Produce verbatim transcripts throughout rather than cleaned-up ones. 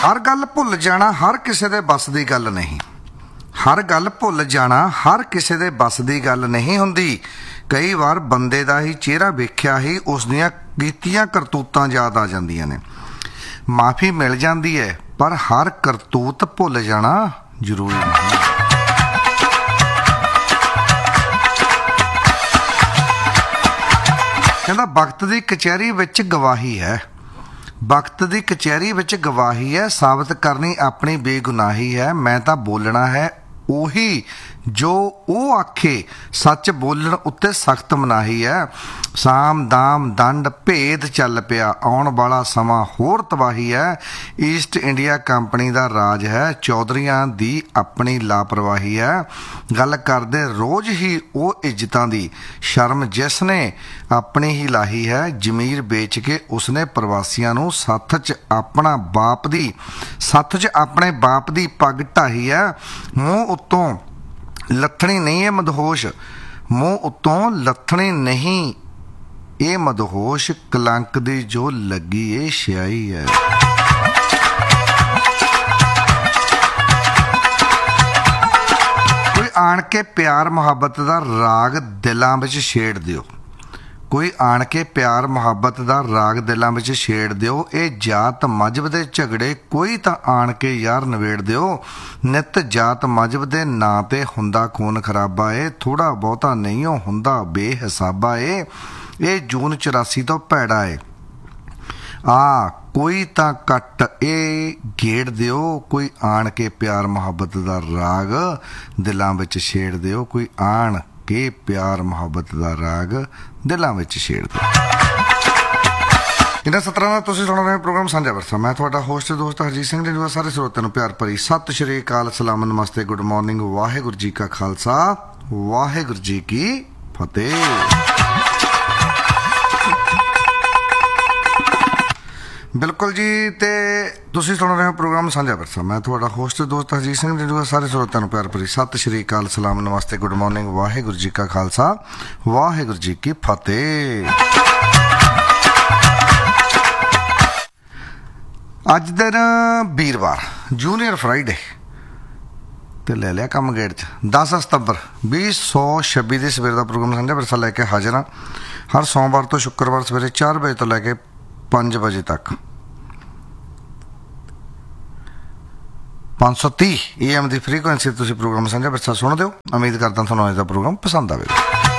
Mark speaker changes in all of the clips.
Speaker 1: हर गल भुल जाना हर किसी दे बस दी गल नहीं। हर गल भुल जाना हर किसी दे बस दी गल नहीं हुंदी। कई बार बंदे दा ही चेहरा वेख्या ही उस दियां कीतियां करतूतां याद आ जांदियां ने। माफ़ी मिल जाती है पर हर करतूत भुल जाना जरूरी नहीं। कहता वक्त की कचहरी विच गवाही है, वक्त की कचहरी विच गवाही है, साबित करनी अपनी बेगुनाही है। मैं तो बोलना है उही जो वो आखे, सच बोलण उत्ते सख्त मनाही है। साम दाम दंड भेद चल पिया, आउण वाला समा होर तबाही है। ईस्ट इंडिया कंपनी का राज है, चौधरियां दी अपनी लापरवाही है। गल करदे रोज़ ही वो इज्जतां दी, शर्म जिसने अपनी ही लाही है। जमीर बेच के उसने प्रवासियां नूं सत्थ च अपना बाप दी सत्थ च अपने बाप दी पग ढाही है। मूँह उत्तों लथणी नहीं है मदहोश, मूँह उत्तों लथणी नहीं ये मदहोश। कलंक दी जो लगी ये स्याही है। कोई आण के प्यार मुहब्बत दा राग दिलां विच छेड़ दिओ, कोई आण के प्यार मुहब्बत दा राग दिलां विच छेड़ दिओ। ये जात मजहब दे झगड़े कोई तां आण के यार नवेड़ दिओ। नित जात मजहब दे नां ते हुंदा खून खराबा ए, थोड़ा बहुता नहीं हो हुंदा बेहिसाबा ए। ये जून चौरासी तो भैड़ा है आ कोई तां कट ए घेड़ दिओ। कोई आण के प्यार मुहब्बत दा राग दिलां विच छेड़ दिओ, कोई आण के प्यार मुहब्बत दा राग दिलां विच छेड़ दिओ। इन्हां सत्रह का तुसीं सुण रहे प्रोग्राम सांझा विरसा। मैं तुहाडा होस्ट दोस्त हरजीत सिंह जी। सारे श्रोतिਆਂ ਨੂੰ प्यार भरी सत श्री अकाल, सलाम, नमस्ते, गुड मॉर्निंग, वाहिगुरू जी का खालसा, वाहिगुरू जी की फतेह। बिल्कुल जी, तो तुसीं सुन रहे हो प्रोग्राम सांझा विरसा। मैं तुहाडा होस्ट दोस्त हरजीत सिंह जी। सारे श्रोतिਆਂ ਨੂੰ प्यार भरी सत श्री अकाल, सलाम, नमस्ते, गुड मॉर्निंग, वाहिगुरू जी का खालसा, वाहिगुरू जी की फतेह। अज दिन वीरवार, जूनीयर फ्राइडे, तो ले लिया कम गेट च। दस सितंबर भी सौ छब्बी के सवेर का प्रोग्राम सांझा विरसा लैके हाजिर हाँ। हर सोमवार तो शुक्रवार सवेरे चार बजे तो लैके पाँच बजे तक पाँच सौ तीह ए एम की फ्रीकुएंसी तुसीं प्रोग्राम सांझा विरसा सुन दो। उम्मीद करता तुहानूं अज दा प्रोग्राम पसंद आएगा।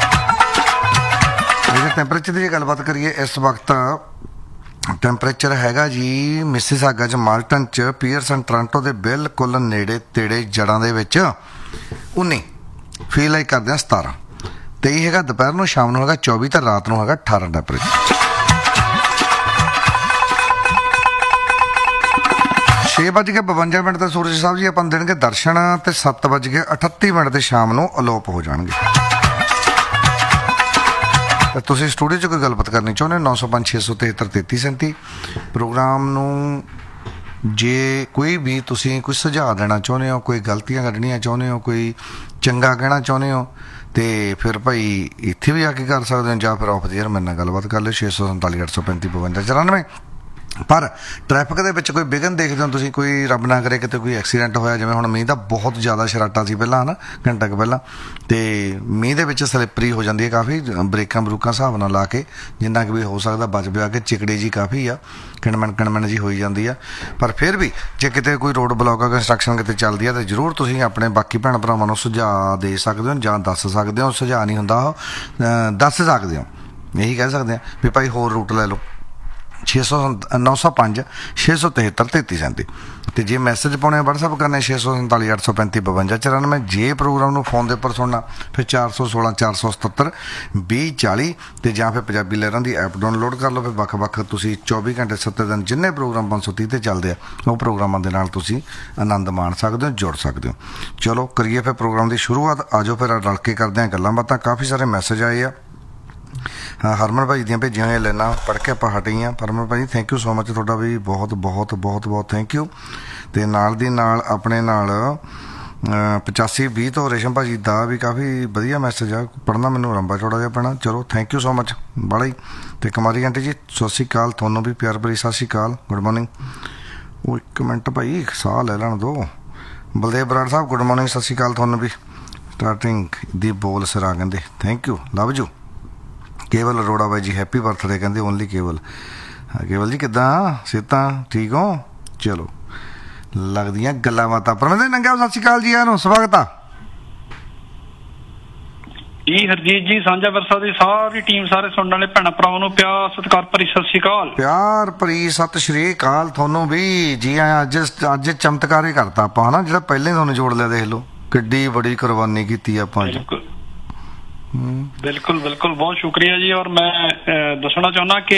Speaker 1: टैंपरेचर की गलबात करिए, इस वक्त टैंपरेचर हैगा जी मिसिसागा च, माल्टन च, पीयरसन टोरंटो के बिल्कुल नेड़े तेड़े जड़ां दे विच उन्नी, फील लाइक करते हैं सतारह, तेई है दोपहर को, शाम को है चौबी, तो रात को है अठारह टैंपरेचर। छे बज के बवंजा मिनट तो सूरज साहब जी अपन देंगे दर्शन, तो सत्त बज के अठत्ती मिनट के शाम को अलोप हो जाएंगे। तो तुसीं स्टूडियो च कोई गलबात करनी चाਹੁੰਦੇ नौ सौ पाँच छे सौ तिहत्तर तेती सैंती प्रोग्राम नूं जे कोई भी तुसीं कोई सुझाव देना चाਹੁੰਦੇ हो, कोई गलतियां कढ़नियां चाਹੁੰਦੇ हो, कोई चंगा कहना चाਹੁੰਦੇ हो, तो फिर भाई इत्थे भी आके कर सकते हो, या फिर ऑफ द एयर मेरे नाल गलबात कर लो छे सौ संताली अठ सौ पैंती बवंजा चौरानवे। पर ट्रैफिक के विच कोई विघन देखते हो तुसीं, कोई रब ना करे किते कोई एक्सीडेंट होया, जिवें हुण मींह दा बहुत ज़्यादा शराटा सी पहलां ना घंटा क पहलां, ते मींह दे विच स्लिपरी हो जाती है काफ़ी, ब्रेकां ब्रूकां हिसाब नाल ला के जिन्ना कि भी हो सकदा बच बचा के, चिकड़ी जी काफ़ी आ, किणमण किणमण जी होई जाती है। पर फिर भी जे किते कोई रोड ब्लॉक कंस्ट्रक्शन किते चलदी है तो जरूर तुसीं अपने बाकी भैण भरावां नूं सुझाव दे सकदे हो, जां दस सकदे हो। सुझाव नहीं हुंदा दस सकदे हो, यही कह सकते हैं भी भाई होर रूट ले लो छे सौ नौ सौ पाँच छे सौ तिहत्तर तेती सैंती। तो जे मैसेज पाने वट्सअप करने छे सौ संताली अठ सौ पैंती बवंजा चौरानवे। जे प्रोग्राम को फोन के उपर सुनना फिर चार सौ सोलह चार सौ सतहत्तर भी चाली, तो या फिर पंजाबी लहरां की ऐप डाउनलोड कर लो। फिर वक् वक् तुसीं चौबी घंटे सत्तर दिन जिन्ने प्रोग्राम पाँच सौ तीह ते चलते हैं वो प्रोग्रामों के नाल तुसीं आनंद माण सकते हो, जुड़ सकते हो। चलो करिए फिर प्रोग्राम की शुरुआत। आजो फिर रल के करते हैं गल्लां बातां। काफ़ी सारे मैसेज आए आ। हाँ, हरमन भाई दियाँ भेजिया हुई लाइनां पढ़ के आप हटे हैं। हरमन भाई थैंक यू सो मच, तुहाडा भी बहुत बहुत बहुत बहुत थैंक यू। तो नाल दी नाल अपने नाल पचासी भी तो रेशम भाजी का भी काफ़ी वधिया मैसेज आ, पढ़ना मैनू लंबा चौड़ा जिहा पैना। चलो थैंक यू सो मच बड़ा ही। तो कुमारी आंटी जी सत श्री अकाल, तुहानूं भी प्यार भरी सत श्री अकाल, गुड मॉर्निंग। ਉਹ ਇੱਕ ਮਿੰਟ ਭਾਈ ਸਾਹ ਲੈ ਲੈਣ ਦੋ। ਬਲਦੇਵ ਬਰਾੜ ਸਾਹਿਬ ਗੁੱਡ ਮਾਰਨਿੰਗ, ਸਤਿ ਸ਼੍ਰੀ ਅਕਾਲ ਤੁਹਾਨੂੰ ਵੀ। ਸਟਾਰਟਿੰਗ ਦੀ ਬੋਲ ਸਿਰਾ ਕਹਿੰਦੇ ਥੈਂਕ ਯੂ ਲਵ ਯੂ। ਕੇਵਲ ਅਰੋੜਾ ਬਾਈ ਜੀ ਹੈਪੀ ਬਰਥਡੇ ਕਹਿੰਦੇ ਓਨਲੀ ਕੇਵਲ। ਕੇਵਲ ਜੀ ਕਿੱਦਾਂ ਸਿਹਤਾਂ ਠੀਕ ਹੋ? ਚਲੋ ਲੱਗਦੀਆਂ ਗੱਲਾਂ ਬਾਤਾਂ। ਪਰਮਿੰਦਰ ਨੰਗਿਆ ਸਤਿ ਸ਼੍ਰੀ ਅਕਾਲ ਜੀ, ਆਨੂੰ ਸਵਾਗਤ ਆ
Speaker 2: ਜੀ। ਹਰਜੀਤ ਜੀ ਸਾਂਝਾ ਵਰਸਾ ਦੀ ਸਾਰੀ ਟੀਮ, ਸਾਰੇ ਸੁਣਨ ਵਾਲੇ ਭੈਣਾਂ ਭਰਾਵਾਂ ਨੂੰ ਪਿਆਰ ਸਤਿਕਾਰ ਭਰੀ ਸਤਿ ਸ਼੍ਰੀ ਅਕਾਲ।
Speaker 1: ਪਿਆਰ ਭਰੀ ਸਤਿ ਸ਼੍ਰੀ ਅਕਾਲ ਤੁਹਾਨੂੰ ਵੀ ਜੀ ਆਇਆਂ। ਅੱਜ ਅੱਜ ਚਮਤਕਾਰ ਹੀ ਕਰਤਾ ਆਪਾਂ ਹਨਾ, ਜਿਹੜਾ ਪਹਿਲੇ ਤੁਹਾਨੂੰ ਜੋੜ ਲਿਆ। ਦੇਖ ਲਓ ਕਿੱਡੀ ਬੜੀ ਕੁਰਬਾਨੀ ਕੀਤੀ ਆਪਾਂ ਅੱਜ।
Speaker 2: ਬਿਲਕੁਲ ਬਿਲਕੁਲ ਬਹੁਤ ਸ਼ੁਕਰੀਆ ਜੀ। ਔਰ ਮੈਂ ਦੱਸਣਾ ਚਾਹੁੰਦਾ ਕਿ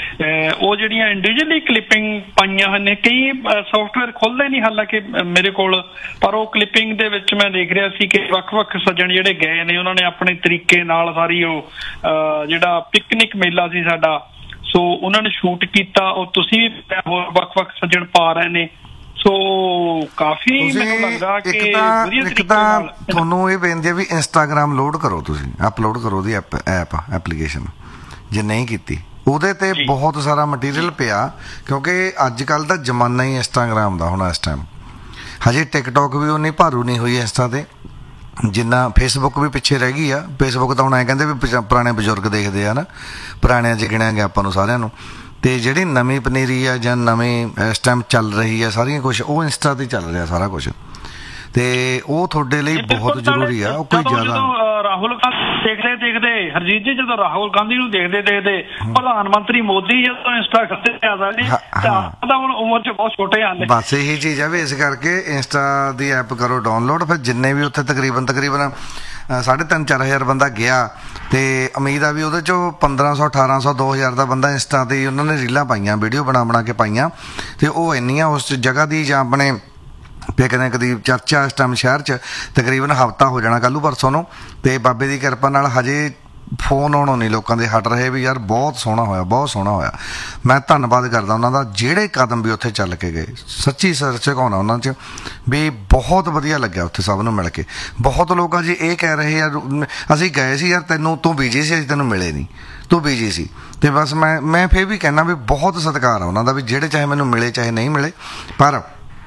Speaker 2: ਉਹ ਜਿਹੜੀਆਂ ਇੰਡੀਵਿਜੂਅਲੀ ਕਲਿੱਪਿੰਗ ਪਾਈਆਂ ਹਨ, ਕਈ ਸੌਫਟਵੇਅਰ ਖੁੱਲ੍ਹਦੇ ਨਹੀਂ ਹਾਲਾਂਕਿ ਮੇਰੇ ਕੋਲ, ਪਰ ਉਹ ਕਲਿੱਪਿੰਗ ਦੇ ਵਿੱਚ ਮੈਂ ਦੇਖ ਰਿਹਾ ਸੀ ਕਿ ਵੱਖ-ਵੱਖ ਸੱਜਣ ਜਿਹੜੇ ਗਏ ਨੇ ਉਹਨਾਂ ਨੇ ਆਪਣੇ ਤਰੀਕੇ ਨਾਲ ਸਾਰੀ ਉਹ ਜਿਹੜਾ ਪਿਕਨਿਕ ਮੇਲਾ ਸੀ ਸਾਡਾ, ਸੋ ਉਹਨਾਂ ਨੇ ਸ਼ੂਟ ਕੀਤਾ। ਉਹ ਤੁਸੀਂ ਵੀ ਹੋਰ ਵੱਖ-ਵੱਖ ਸੱਜਣ ਪਾ ਰਹੇ ਨੇ, ਸੋ ਕਾਫੀ ਮੈਨੂੰ ਲੱਗਦਾ ਕਿ ਵਧੀਆ ਤਰੀਕੇ ਨਾਲ।
Speaker 1: ਤੁਹਾਨੂੰ ਇਹ ਬੇਨਤੀ ਹੈ ਵੀ ਇੰਸਟਾਗ੍ਰਾਮ ਲੋਡ ਕਰੋ, ਤੁਸੀਂ ਅਪਲੋਡ ਕਰੋ ਉਹਦੀ ਐਪ ਐਪ ਐਪਲੀਕੇਸ਼ਨ ਜੇ ਨਹੀਂ ਕੀਤੀ। ਉਹਦੇ ਤੇ ਬਹੁਤ ਸਾਰਾ ਮਟੀਰੀਅਲ ਪਿਆ, ਕਿਉਂਕਿ ਅੱਜ ਕੱਲ੍ਹ ਦਾ ਜ਼ਮਾਨਾ ਹੀ ਇੰਸਟਾਗ੍ਰਾਮ ਦਾ ਹੋਣਾ ਇਸ ਟਾਈਮ। ਹਜੇ ਟਿਕਟੋਕ ਵੀ ਉਨੀ ਭਾਰੂ ਨਹੀਂ ਹੋਈ ਇੰਸਟਾ ਤੇ ਜਿੰਨਾ ਫੇਸਬੁੱਕ ਵੀ ਪਿੱਛੇ ਰਹਿ ਗਈ ਆ। ਫੇਸਬੁੱਕ ਤਾਂ ਹੁਣ ਐਂ ਕਹਿੰਦੇ ਵੀ ਪੁਰਾਣੇ ਬਜ਼ੁਰਗ ਦੇਖਦੇ ਆ ਨਾ, ਪੁਰਾਣਿਆਂ 'ਚ ਗਿਣਿਆ ਗਿਆ ਆਪਾਂ ਨੂੰ ਸਾਰਿਆਂ ਨੂੰ। ਤੇ ਜਿਹੜੀ ਨਵੀਂ ਪਨੀਰੀ ਆ ਜਾਂ ਨਵੀਂ ਇਸ ਟਾਈਮ ਚੱਲ ਰਹੀ ਆ ਸਾਰੀਆਂ ਕੁਛ, ਉਹ ਇੰਸਟਾ ਤੇ ਚੱਲ ਰਿਹਾ ਸਾਰਾ ਕੁਛ, ਤੇ ਉਹ ਤੁਹਾਡੇ ਲਈ ਬਹੁਤ ਜ਼ਰੂਰੀ ਆ। ਉਹ ਕੋਈ ਜ਼ਿਆਦਾ
Speaker 2: ਰਾਹੁਲ ਗਾਂਧੀ ਦੇਖਦੇ ਦੇਖਦੇ ਹਰਜੀਤ ਜੀ, ਜਦੋਂ ਰਾਹੁਲ ਗਾਂਧੀ ਨੂੰ ਦੇਖਦੇ ਦੇਖਦੇ ਪ੍ਰਧਾਨ ਮੰਤਰੀ ਮੋਦੀ ਜਦੋਂ ਇੰਸਟਾ ਕਰਦੇ ਆ ਸਾਡੇ ਤਾਂ ਹੁਣ ਉਮਰ 'ਚ ਬਹੁਤ ਛੋਟੇ ਹਨ।
Speaker 1: ਬਸ ਇਹੀ ਚੀਜ਼ ਆ ਵੀ ਇਸ ਕਰਕੇ ਇੰਸਟਾ ਦੀ ਐਪ ਕਰੋ ਡਾਊਨਲੋਡ। ਫਿਰ ਜਿੰਨੇ ਵੀ ਉੱਥੇ ਤਕਰੀਬਨ ਤਕਰੀਬਨ ਸਾਢੇ ਤਿੰਨ ਚਾਰ ਹਜ਼ਾਰ ਬੰਦਾ ਗਿਆ, ਤੇ ਉਮੀਦ ਆ ਵੀ ਉਹਦੇ 'ਚੋਂ ਪੰਦਰਾਂ ਸੌ ਅਠਾਰਾਂ ਸੌ ਦੋ ਹਜ਼ਾਰ ਦਾ ਬੰਦਾ ਇੰਸਟਾ 'ਤੇ ਉਹਨਾਂ ਨੇ ਰੀਲਾਂ ਪਾਈਆਂ, ਵੀਡੀਓ ਬਣਾ ਬਣਾ ਕੇ ਪਾਈਆਂ, ਤੇ ਉਹ ਇੰਨੀਆਂ ਉਸ ਜਗ੍ਹਾ ਦੀ ਜਾਂ ਆਪਣੇ ਪਿਕਨਿਕ ਦੀ ਚਰਚਾ ਇਸ ਟਾਈਮ ਸ਼ਹਿਰ 'ਚ ਤਕਰੀਬਨ ਹਫ਼ਤਾ ਹੋ ਜਾਣਾ ਕੱਲ੍ਹ ਨੂੰ ਪਰਸੋਂ ਨੂੰ। ਤੇ ਬਾਬੇ ਦੀ ਕਿਰਪਾ ਨਾਲ ਹਜੇ ਫੋਨ ਆਉਣੋਂ ਨਹੀਂ ਲੋਕਾਂ ਦੇ ਹਟ ਰਹੇ ਵੀ ਯਾਰ ਬਹੁਤ ਸੋਹਣਾ ਹੋਇਆ, ਬਹੁਤ ਸੋਹਣਾ ਹੋਇਆ। ਮੈਂ ਧੰਨਵਾਦ ਕਰਦਾ ਉਹਨਾਂ ਦਾ, ਜਿਹੜੇ ਕਦਮ ਵੀ ਉੱਥੇ ਚੱਲ ਕੇ ਗਏ। ਸੱਚੀ ਸਿਰ ਝੁਕਾਉਣਾ ਉਹਨਾਂ 'ਚ ਵੀ ਬਹੁਤ ਵਧੀਆ ਲੱਗਿਆ ਉੱਥੇ ਸਭ ਨੂੰ ਮਿਲ ਕੇ। ਬਹੁਤ ਲੋਕ ਆ ਜੀ ਇਹ ਕਹਿ ਰਹੇ ਯਾਰ ਅਸੀਂ ਗਏ ਸੀ ਯਾਰ ਤੈਨੂੰ ਤੂੰ ਬੀਜੀ ਸੀ, ਅਸੀਂ ਤੈਨੂੰ ਮਿਲੇ ਨਹੀਂ, ਤੂੰ ਬੀਜੀ ਸੀ। ਤੇ ਬਸ ਮੈਂ ਮੈਂ ਫਿਰ ਵੀ ਕਹਿਣਾ ਵੀ ਬਹੁਤ ਸਤਿਕਾਰ ਆ ਉਹਨਾਂ ਦਾ ਵੀ ਜਿਹੜੇ ਚਾਹੇ ਮੈਨੂੰ ਮਿਲੇ ਚਾਹੇ ਨਹੀਂ ਮਿਲੇ, ਪਰ